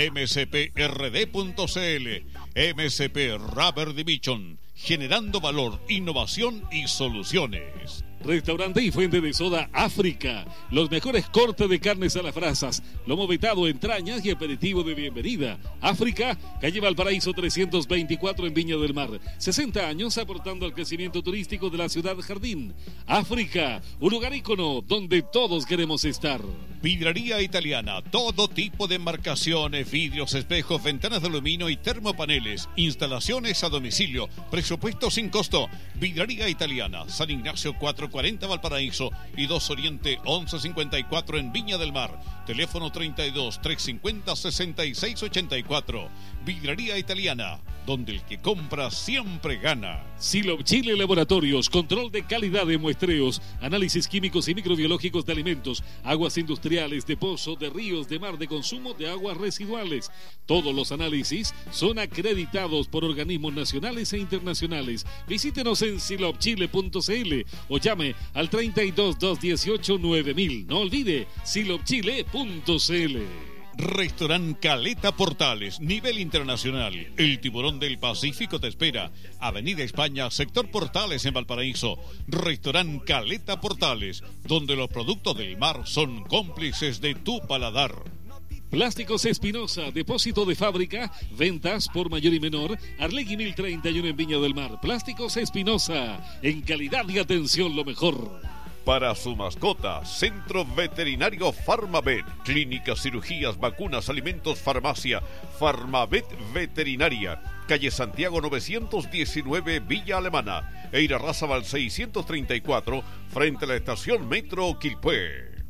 msprd.cl. MSP Rubber Division, generando valor, innovación y soluciones. Restaurante y fuente de soda África. Los mejores cortes de carnes a las brasas, lomo vetado, entrañas y aperitivo de bienvenida. África, calle Valparaíso 324 en Viña del Mar. 60 años aportando al crecimiento turístico de la ciudad jardín. África, un lugar ícono donde todos queremos estar. Vidraría Italiana, todo tipo de embarcaciones, vidrios, espejos, ventanas de aluminio y termopaneles. Instalaciones a domicilio, presupuesto sin costo. Vidraría Italiana, San Ignacio 440 Valparaíso y 2 Oriente 1154 en Viña del Mar. Teléfono 32 350 6684. Vidraría Italiana, donde el que compra siempre gana. Silop Chile Laboratorios, control de calidad de muestreos, análisis químicos y microbiológicos de alimentos, aguas industriales, de pozo, de ríos, de mar, de consumo de aguas residuales. Todos los análisis son acreditados por organismos nacionales e internacionales. Visítenos en silopchile.cl o llame al 32 218 9000. No olvide silopchile.cl. Restaurant Caleta Portales, nivel internacional. El tiburón del Pacífico te espera. Avenida España, sector Portales en Valparaíso. Restaurant Caleta Portales, donde los productos del mar son cómplices de tu paladar. Plásticos Espinosa, depósito de fábrica, ventas por mayor y menor, Arlegui 1031 en Viña del Mar. Plásticos Espinosa, en calidad y atención lo mejor. Para su mascota, Centro Veterinario Farmavet, clínicas, cirugías, vacunas, alimentos, farmacia. Farmavet Veterinaria, calle Santiago 919 Villa Alemana, Eira Razabal 634, frente a la estación Metro Quilpué.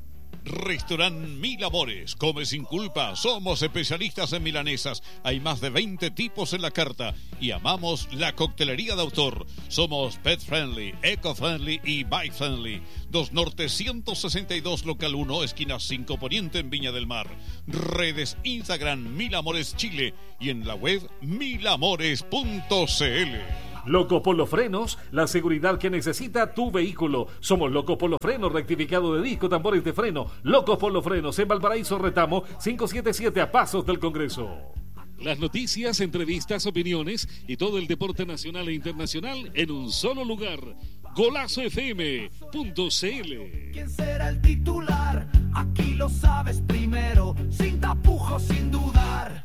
Restaurant Mil Amores, come sin culpa, somos especialistas en milanesas, hay más de 20 tipos en la carta y amamos la coctelería de autor. Somos pet friendly, eco friendly y bike friendly. 2 Norte 162 local 1, esquina 5 Poniente en Viña del Mar. Redes Instagram Mil Amores Chile y en la web milamores.cl. Loco Polo Frenos, la seguridad que necesita tu vehículo. Somos Loco Polo Frenos, rectificado de disco, tambores de freno. Loco Polo Frenos en Valparaíso Retamo 577 a pasos del Congreso. Las noticias, entrevistas, opiniones y todo el deporte nacional e internacional en un solo lugar. GolazoFM.cl. ¿Quién será el titular? Aquí lo sabes primero, sin tapujos, sin dudar.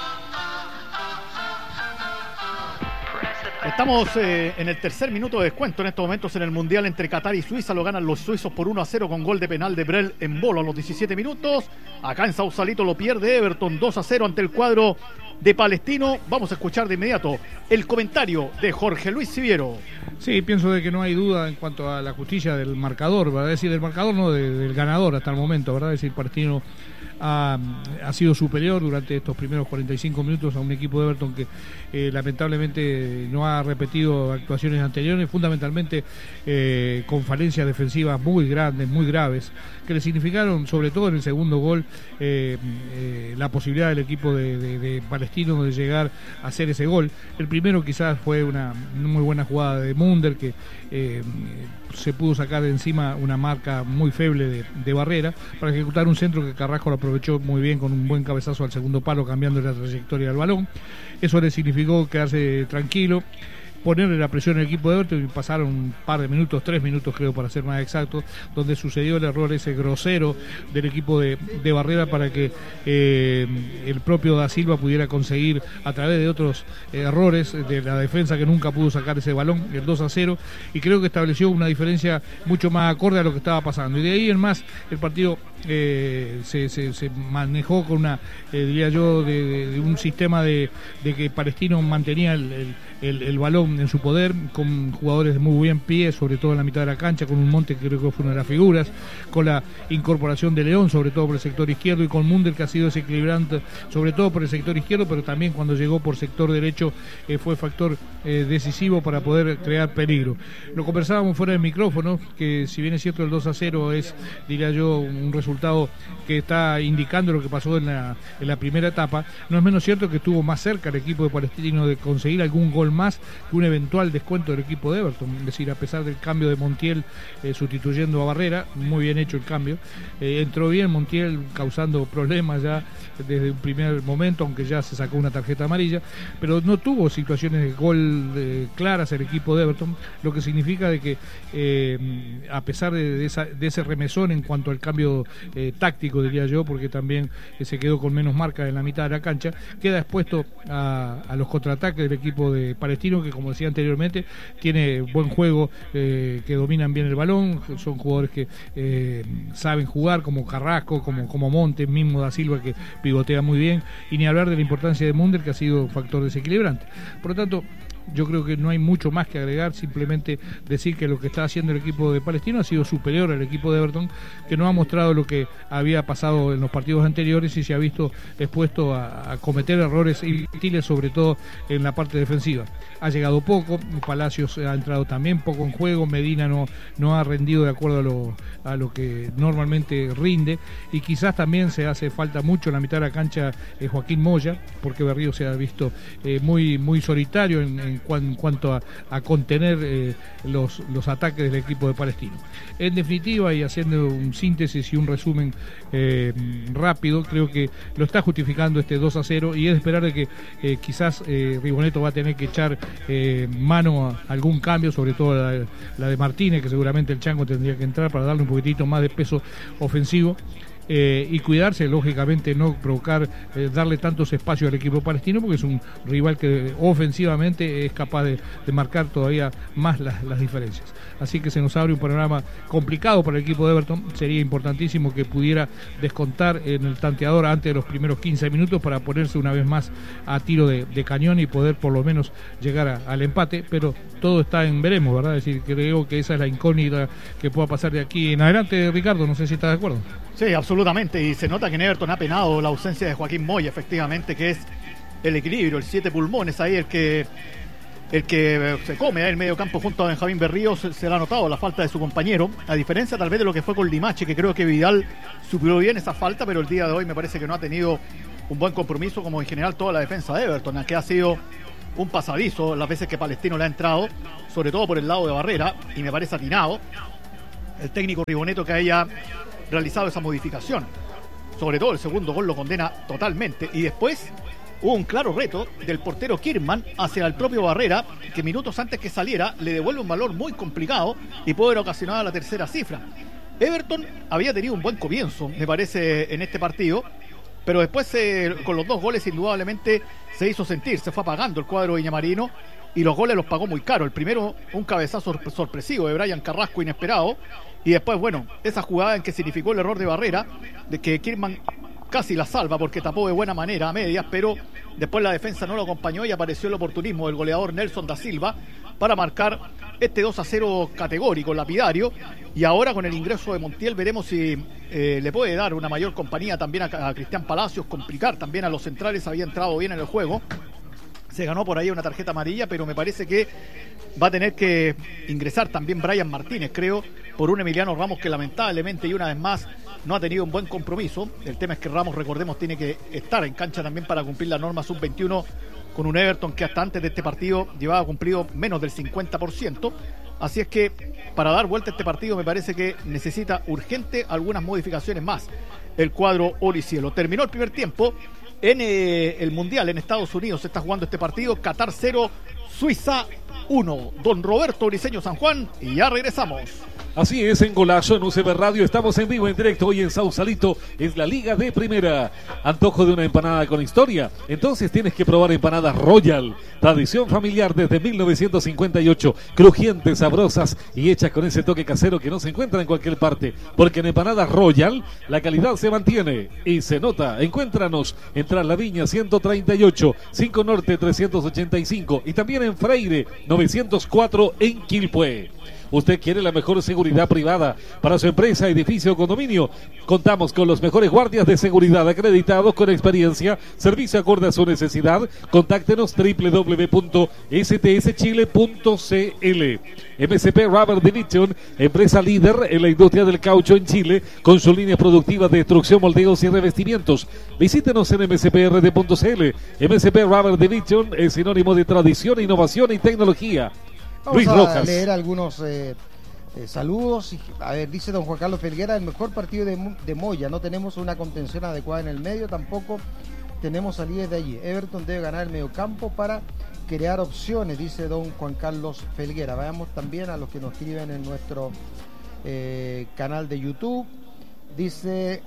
Estamos en el tercer minuto de descuento en estos momentos en el Mundial entre Qatar y Suiza. Lo ganan los suizos por 1-0 con gol de penal de Brel en Bolo a los 17 minutos. Acá en Sausalito lo pierde Everton 2-0 ante el cuadro de Palestino. Vamos a escuchar de inmediato el comentario de Jorge Luis Siviero. Sí, pienso de que no hay duda en cuanto a la justicia del marcador, ¿verdad? Es decir, del marcador no, del ganador hasta el momento, ¿verdad? Es decir, Palestino ha sido superior durante estos primeros 45 minutos a un equipo de Everton que lamentablemente no ha repetido actuaciones anteriores, fundamentalmente con falencias defensivas muy grandes, muy graves, que le significaron, sobre todo en el segundo gol, la posibilidad del equipo de Palestino de llegar a hacer ese gol. El primero quizás fue una muy buena jugada de Munder, que se pudo sacar de encima una marca muy feble de Barrera para ejecutar un centro que Carrasco lo aprovechó muy bien con un buen cabezazo al segundo palo, cambiando la trayectoria del balón. Eso le significó quedarse tranquilo, ponerle la presión al equipo de Everton, y pasaron un par de minutos, 3 minutos creo para ser más exacto, donde sucedió el error ese grosero del equipo de Barrera para que el propio Da Silva pudiera conseguir, a través de otros errores de la defensa que nunca pudo sacar ese balón, el 2-0, y creo que estableció una diferencia mucho más acorde a lo que estaba pasando. Y de ahí en más el partido se manejó con una, diría yo, de un sistema de que Palestino mantenía el balón en su poder, con jugadores de muy buen pie, sobre todo en la mitad de la cancha, con un Monte que creo que fue una de las figuras, con la incorporación de León, sobre todo por el sector izquierdo, y con Munder, que ha sido desequilibrante, sobre todo por el sector izquierdo, pero también cuando llegó por sector derecho fue factor decisivo para poder crear peligro. Lo conversábamos fuera del micrófono, que si bien es cierto el 2-0 es, diría yo, un resultado que está indicando lo que pasó en la primera etapa, no es menos cierto que estuvo más cerca el equipo de Palestino de conseguir algún gol más que un eventual descuento del equipo de Everton. Es decir, a pesar del cambio de Montiel sustituyendo a Barrera, muy bien hecho el cambio, entró bien Montiel, causando problemas ya desde un primer momento, aunque ya se sacó una tarjeta amarilla, pero no tuvo situaciones de gol claras el equipo de Everton, lo que significa de que a pesar de ese remesón en cuanto al cambio táctico, diría yo, porque también se quedó con menos marca en la mitad de la cancha, queda expuesto a los contraataques del equipo de Palestino, que como decía anteriormente tiene buen juego, que dominan bien el balón, son jugadores que saben jugar, como Carrasco, como Montes, mismo Da Silva, que pivotea muy bien, y ni hablar de la importancia de Munder, que ha sido un factor desequilibrante. Por lo tanto, yo creo que no hay mucho más que agregar, simplemente decir que lo que está haciendo el equipo de Palestino ha sido superior al equipo de Everton, que no ha mostrado lo que había pasado en los partidos anteriores y se ha visto expuesto a cometer errores inútiles, sobre todo en la parte defensiva. Ha llegado poco, Palacios ha entrado también poco en juego, Medina no ha rendido de acuerdo a lo que normalmente rinde, y quizás también se hace falta mucho en la mitad de la cancha Joaquín Moya, porque Berrío se ha visto muy solitario en cuanto a contener los ataques del equipo de Palestino. En definitiva, y haciendo un síntesis y un resumen rápido, creo que lo está justificando este 2-0, y es de esperar de que quizás Ribonetto va a tener que echar mano a algún cambio, sobre todo la de Martínez, que seguramente el Chango tendría que entrar para darle un poquitito más de peso ofensivo. y cuidarse, lógicamente no provocar, darle tantos espacios al equipo palestino, porque es un rival que ofensivamente es capaz de marcar todavía más las diferencias. Así que se nos abre un panorama complicado para el equipo de Everton. Sería importantísimo que pudiera descontar en el tanteador antes de los primeros 15 minutos para ponerse una vez más a tiro de cañón y poder por lo menos llegar al empate, pero todo está en veremos, ¿verdad? Es decir, creo que esa es la incógnita que pueda pasar de aquí en adelante. Ricardo, no sé si estás de acuerdo. Sí, absolutamente, y se nota que en Everton ha penado la ausencia de Joaquín Moya, efectivamente, que es el equilibrio, el 7 pulmones ahí, el que se come ahí el medio campo junto a Benjamín Berríos. Se le ha notado la falta de su compañero, a diferencia tal vez de lo que fue con Limache, que creo que Vidal superó bien esa falta, pero el día de hoy me parece que no ha tenido un buen compromiso, como en general toda la defensa de Everton, que ha sido un pasadizo las veces que Palestino le ha entrado, sobre todo por el lado de Barrera, y me parece atinado el técnico Riboneto que haya realizado esa modificación. Sobre todo el segundo gol lo condena totalmente, y después hubo un claro reto del portero Kirman hacia el propio Barrera, que minutos antes que saliera le devuelve un valor muy complicado y puede haber ocasionado la tercera cifra. Everton había tenido un buen comienzo, me parece, en este partido, pero después con los dos goles indudablemente se hizo sentir, se fue apagando el cuadro viñamarino y los goles los pagó muy caro. El primero, un cabezazo sorpresivo de Brian Carrasco, inesperado, y después, bueno, esa jugada en que significó el error de Barrera, de que Kirman casi la salva porque tapó de buena manera a medias, pero después la defensa no lo acompañó y apareció el oportunismo del goleador Nelson da Silva para marcar este 2-0 categórico, lapidario. Y ahora con el ingreso de Montiel veremos si le puede dar una mayor compañía también a Cristian Palacios, complicar también a los centrales. Había entrado bien en el juego, se ganó por ahí una tarjeta amarilla, pero me parece que va a tener que ingresar también Brian Martínez, creo, por un Emiliano Ramos que lamentablemente y una vez más no ha tenido un buen compromiso. El tema es que Ramos, recordemos, tiene que estar en cancha también para cumplir la norma sub-21 con un Everton que hasta antes de este partido llevaba cumplido menos del 50%. Así es que para dar vuelta a este partido me parece que necesita urgente algunas modificaciones más el cuadro oricielo. Terminó el primer tiempo. En el Mundial en Estados Unidos se está jugando este partido. Qatar 0, Suiza 1. Don Roberto Briceño San Juan, y ya regresamos. Así es, en Golazo, en UCB Radio, estamos en vivo, en directo, hoy en Sausalito, es la Liga de Primera. ¿Antojo de una empanada con historia? Entonces tienes que probar empanadas Royal, tradición familiar desde 1958, crujientes, sabrosas y hechas con ese toque casero que no se encuentra en cualquier parte, porque en empanadas Royal la calidad se mantiene y se nota. Encuéntranos en Tras la Viña 138, 5 Norte 385 y también en Freire 904 en Quilpué. ¿Usted quiere la mejor seguridad privada para su empresa, edificio o condominio? Contamos con los mejores guardias de seguridad acreditados con experiencia, servicio acorde a su necesidad. Contáctenos www.stschile.cl. MSP Rubber Division, empresa líder en la industria del caucho en Chile, con su línea productiva de destrucción, moldeos y revestimientos. Visítenos en msprd.cl. MSP Rubber Division es sinónimo de tradición, innovación y tecnología. Vamos Luis a Rojas. leer algunos saludos. A ver, dice don Juan Carlos Felguera, el mejor partido de Moya. No tenemos una contención adecuada en el medio, tampoco tenemos salidas de allí. Everton debe ganar el mediocampo para crear opciones, dice don Juan Carlos Felguera. Vayamos también a los que nos escriben en nuestro canal de YouTube. Dice,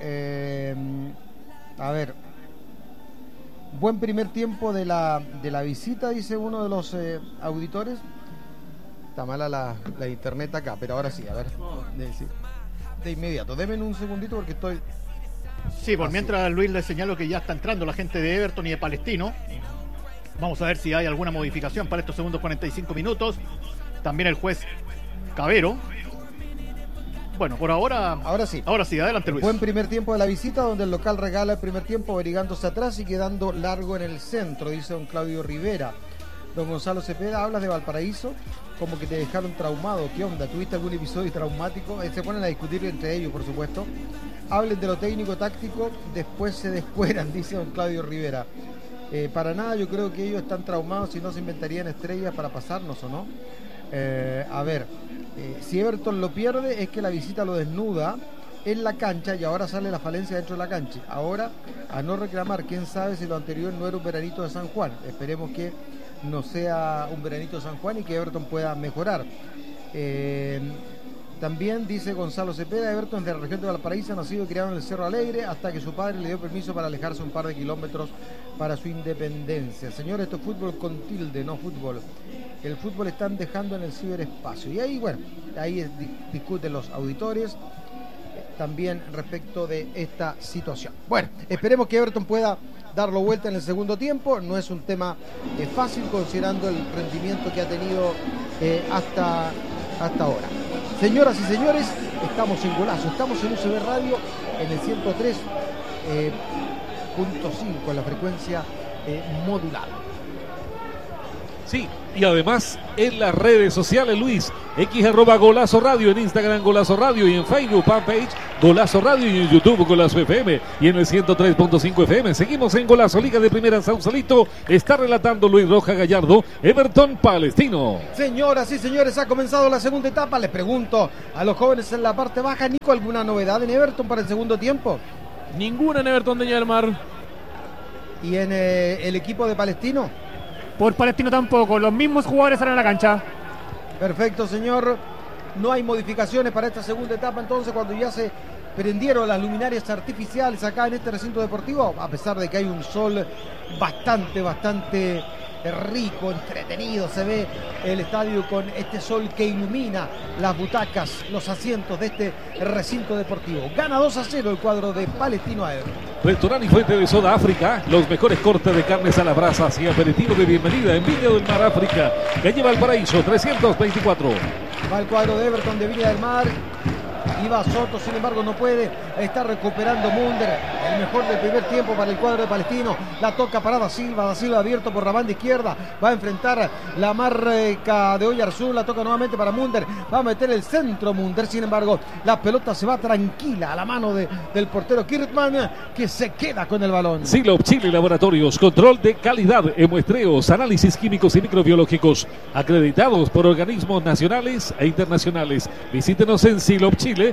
a ver, buen primer tiempo de la visita, dice uno de los auditores. Está mala la internet acá, pero ahora sí, a ver, de inmediato. Denme un segundito porque estoy... Sí, por mientras Luis le señalo que ya está entrando la gente de Everton y de Palestino. Vamos a ver si hay alguna modificación para estos segundos 45 minutos. También el juez Cabero. Bueno, por ahora... Ahora sí, adelante Luis. Buen primer tiempo de la visita, donde el local regala el primer tiempo, abrigándose atrás y quedando largo en el centro, dice don Claudio Rivera. Don Gonzalo Cepeda, hablas de Valparaíso como que te dejaron traumado. ¿Qué onda? ¿Tuviste algún episodio traumático? Se ponen a discutir entre ellos, por supuesto. Hablen de lo técnico-táctico, después se descueran, dice don Claudio Rivera. Para nada, yo creo que ellos están traumados, si no se inventarían estrellas para pasarnos, ¿o no? A ver, si Everton lo pierde es que la visita lo desnuda en la cancha y ahora sale la falencia dentro de la cancha. Ahora, a no reclamar, quién sabe si lo anterior no era un veranito de San Juan. Esperemos que no sea un veranito de San Juan y que Everton pueda mejorar. También dice Gonzalo Cepeda, Everton de la región de Valparaíso, nacido y criado en el Cerro Alegre, hasta que su padre le dio permiso para alejarse un par de kilómetros para su independencia. Señor, esto es fútbol con tilde, no fútbol. El fútbol están dejando en el ciberespacio. Y ahí, bueno, ahí discuten los auditores también respecto de esta situación. Bueno, esperemos que Everton pueda darlo vuelta en el segundo tiempo. No es un tema fácil considerando el rendimiento que ha tenido hasta ahora. Señoras y señores, estamos en Golazo, estamos en UCB Radio en el 103.5 en la frecuencia modulada. Sí, y además en las redes sociales, Luis, @Golazo Radio, en Instagram Golazo Radio y en Facebook fanpage Golazo Radio y en YouTube Golazo FM y en el 103.5 FM. Seguimos en Golazo, Liga de Primera Sausalito. Está relatando Luis Roja Gallardo, Everton Palestino. Señoras y señores, ha comenzado la segunda etapa. Les pregunto a los jóvenes en la parte baja, Nico, ¿alguna novedad en Everton para el segundo tiempo? Ninguna en Everton de Viña del Mar. ¿Y en el equipo de Palestino? Por Palestino tampoco, los mismos jugadores salen a la cancha. Perfecto, señor. No hay modificaciones para esta segunda etapa, entonces, cuando ya se prendieron las luminarias artificiales acá en este recinto deportivo, a pesar de que hay un sol bastante rico, entretenido, se ve el estadio con este sol que ilumina las butacas, los asientos de este recinto deportivo. Gana 2-0 el cuadro de Palestino a Everton. Restaurante y Fuente de Soda África, los mejores cortes de carnes a las brasas y aperitivo de bienvenida en Viña del Mar, África, calle Valparaíso 324. Va el cuadro de Everton de Viña del Mar. Iba Soto, sin embargo no puede. Está recuperando Munder, el mejor del primer tiempo para el cuadro de Palestino. La toca para Da Silva abierto por la banda izquierda. Va a enfrentar la marca de Oyarzún. La toca nuevamente para Munder. Va a meter el centro Munder, sin embargo la pelota se va tranquila a la mano del portero Kirtman, que se queda con el balón. Silop Chile Laboratorios, control de calidad en muestreos, análisis químicos y microbiológicos, acreditados por organismos nacionales e internacionales. Visítenos en silopchile.cl.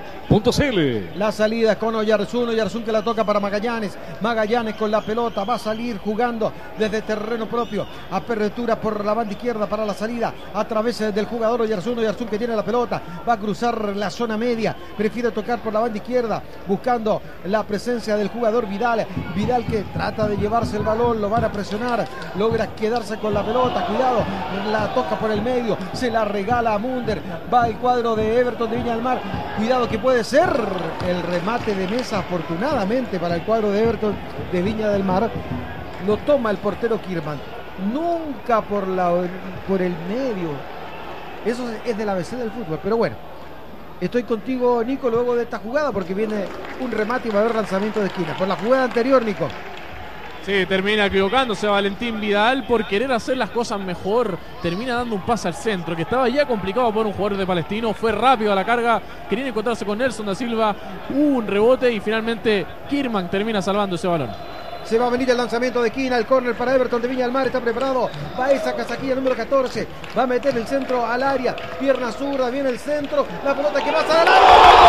La salida con Oyarzún que la toca para Magallanes con la pelota, va a salir jugando desde terreno propio, apertura por la banda izquierda para la salida a través del jugador Oyarzún que tiene la pelota, va a cruzar la zona media, prefiere tocar por la banda izquierda buscando la presencia del jugador Vidal que trata de llevarse el balón, lo van a presionar, logra quedarse con la pelota, cuidado, la toca por el medio, se la regala a Munder, va el cuadro de Everton de Viña del Mar, cuidado que puede ser el remate de mesa, afortunadamente para el cuadro de Everton de Viña del Mar. Lo toma el portero Kirman, nunca por el medio. Eso es del ABC del fútbol, pero bueno, estoy contigo, Nico, luego de esta jugada, porque viene un remate y va a haber lanzamiento de esquina. Por la jugada anterior, Nico. Sí, termina equivocándose Valentín Vidal por querer hacer las cosas mejor. Termina dando un pase al centro, que estaba ya complicado por un jugador de Palestino. Fue rápido a la carga, quería encontrarse con Nelson da Silva. Hubo un rebote y finalmente Kirman termina salvando ese balón. Se va a venir el lanzamiento de esquina, el córner para Everton de Viña del Mar, está preparado. Va esa casaquilla número 14, va a meter el centro al área, pierna zurda, viene el centro, la pelota que pasa al área.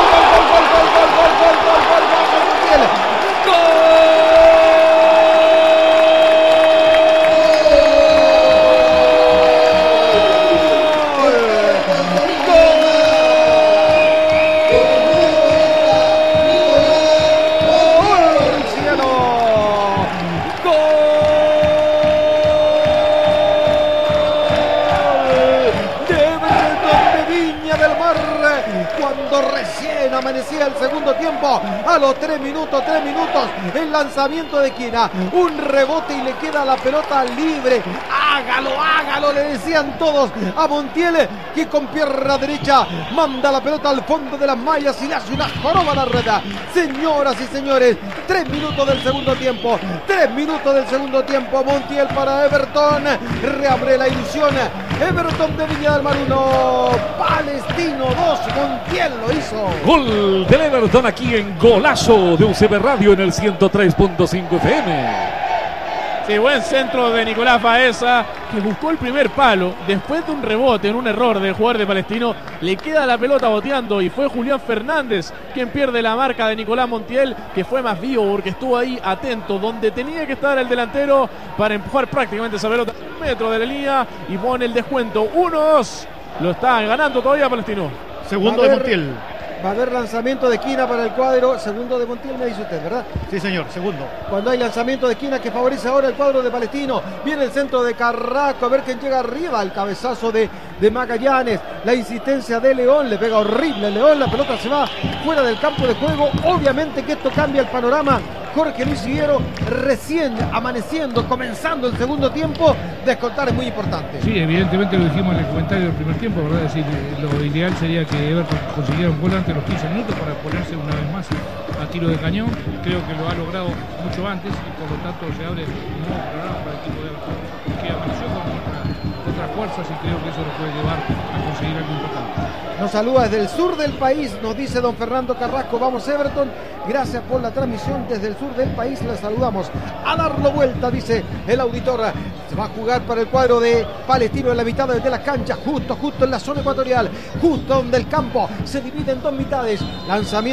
Amanecía el segundo tiempo, a los 3 minutos, el lanzamiento de esquina, un rebote y le queda la pelota libre. Hágalo, le decían todos a Montiel, que con pierna derecha manda la pelota al fondo de las mallas y le hace una joroba a la red. Señoras y señores, 3 minutos del segundo tiempo, Montiel para Everton, reabre la ilusión. Everton de Viña del Mar 1, Palestino 2, Montiel lo hizo. Gol del Everton aquí en Golazo de UCB Radio en el 103.5 FM. Sí, buen centro de Nicolás Baeza, que buscó el primer palo. Después de un rebote, en un error del jugador de Palestino, le queda la pelota boteando y fue Julián Fernández quien pierde la marca de Nicolás Montiel, que fue más vivo porque estuvo ahí atento donde tenía que estar el delantero para empujar prácticamente esa pelota a 1 metro de la línea y pone el descuento 1-2. Lo está ganando todavía Palestino. Segundo de Montiel. Va a haber lanzamiento de esquina para el cuadro. Segundo de Montiel, me dice usted, ¿verdad? Sí, señor, segundo. Cuando hay lanzamiento de esquina que favorece ahora el cuadro de Palestino. Viene el centro de Carrasco, a ver quién llega arriba. El cabezazo de Magallanes. La insistencia de León, le pega horrible León. La pelota se va fuera del campo de juego. Obviamente que esto cambia el panorama. Jorge Luis Higuero recién amaneciendo, comenzando el segundo tiempo. Descontar es muy importante. Sí, evidentemente lo dijimos en el comentario del primer tiempo, ¿verdad? Es decir, lo ideal sería que Everton consiguiera un gol antes de los 15 minutos para ponerse una vez más a tiro de cañón. Creo que lo ha logrado mucho antes y por lo tanto se abre un nuevo programa para el equipo de Everton, que amaneció con otras fuerzas y creo que eso lo puede llevar a conseguir algo importante. Nos saluda desde el sur del país, nos dice don Fernando Carrasco. Vamos Everton, gracias por la transmisión desde el sur del país, le saludamos. A darlo vuelta, dice el auditor. Se va a jugar para el cuadro de Palestino en la mitad de la cancha, justo en la zona ecuatorial, justo donde el campo se divide en dos mitades. Lanzamiento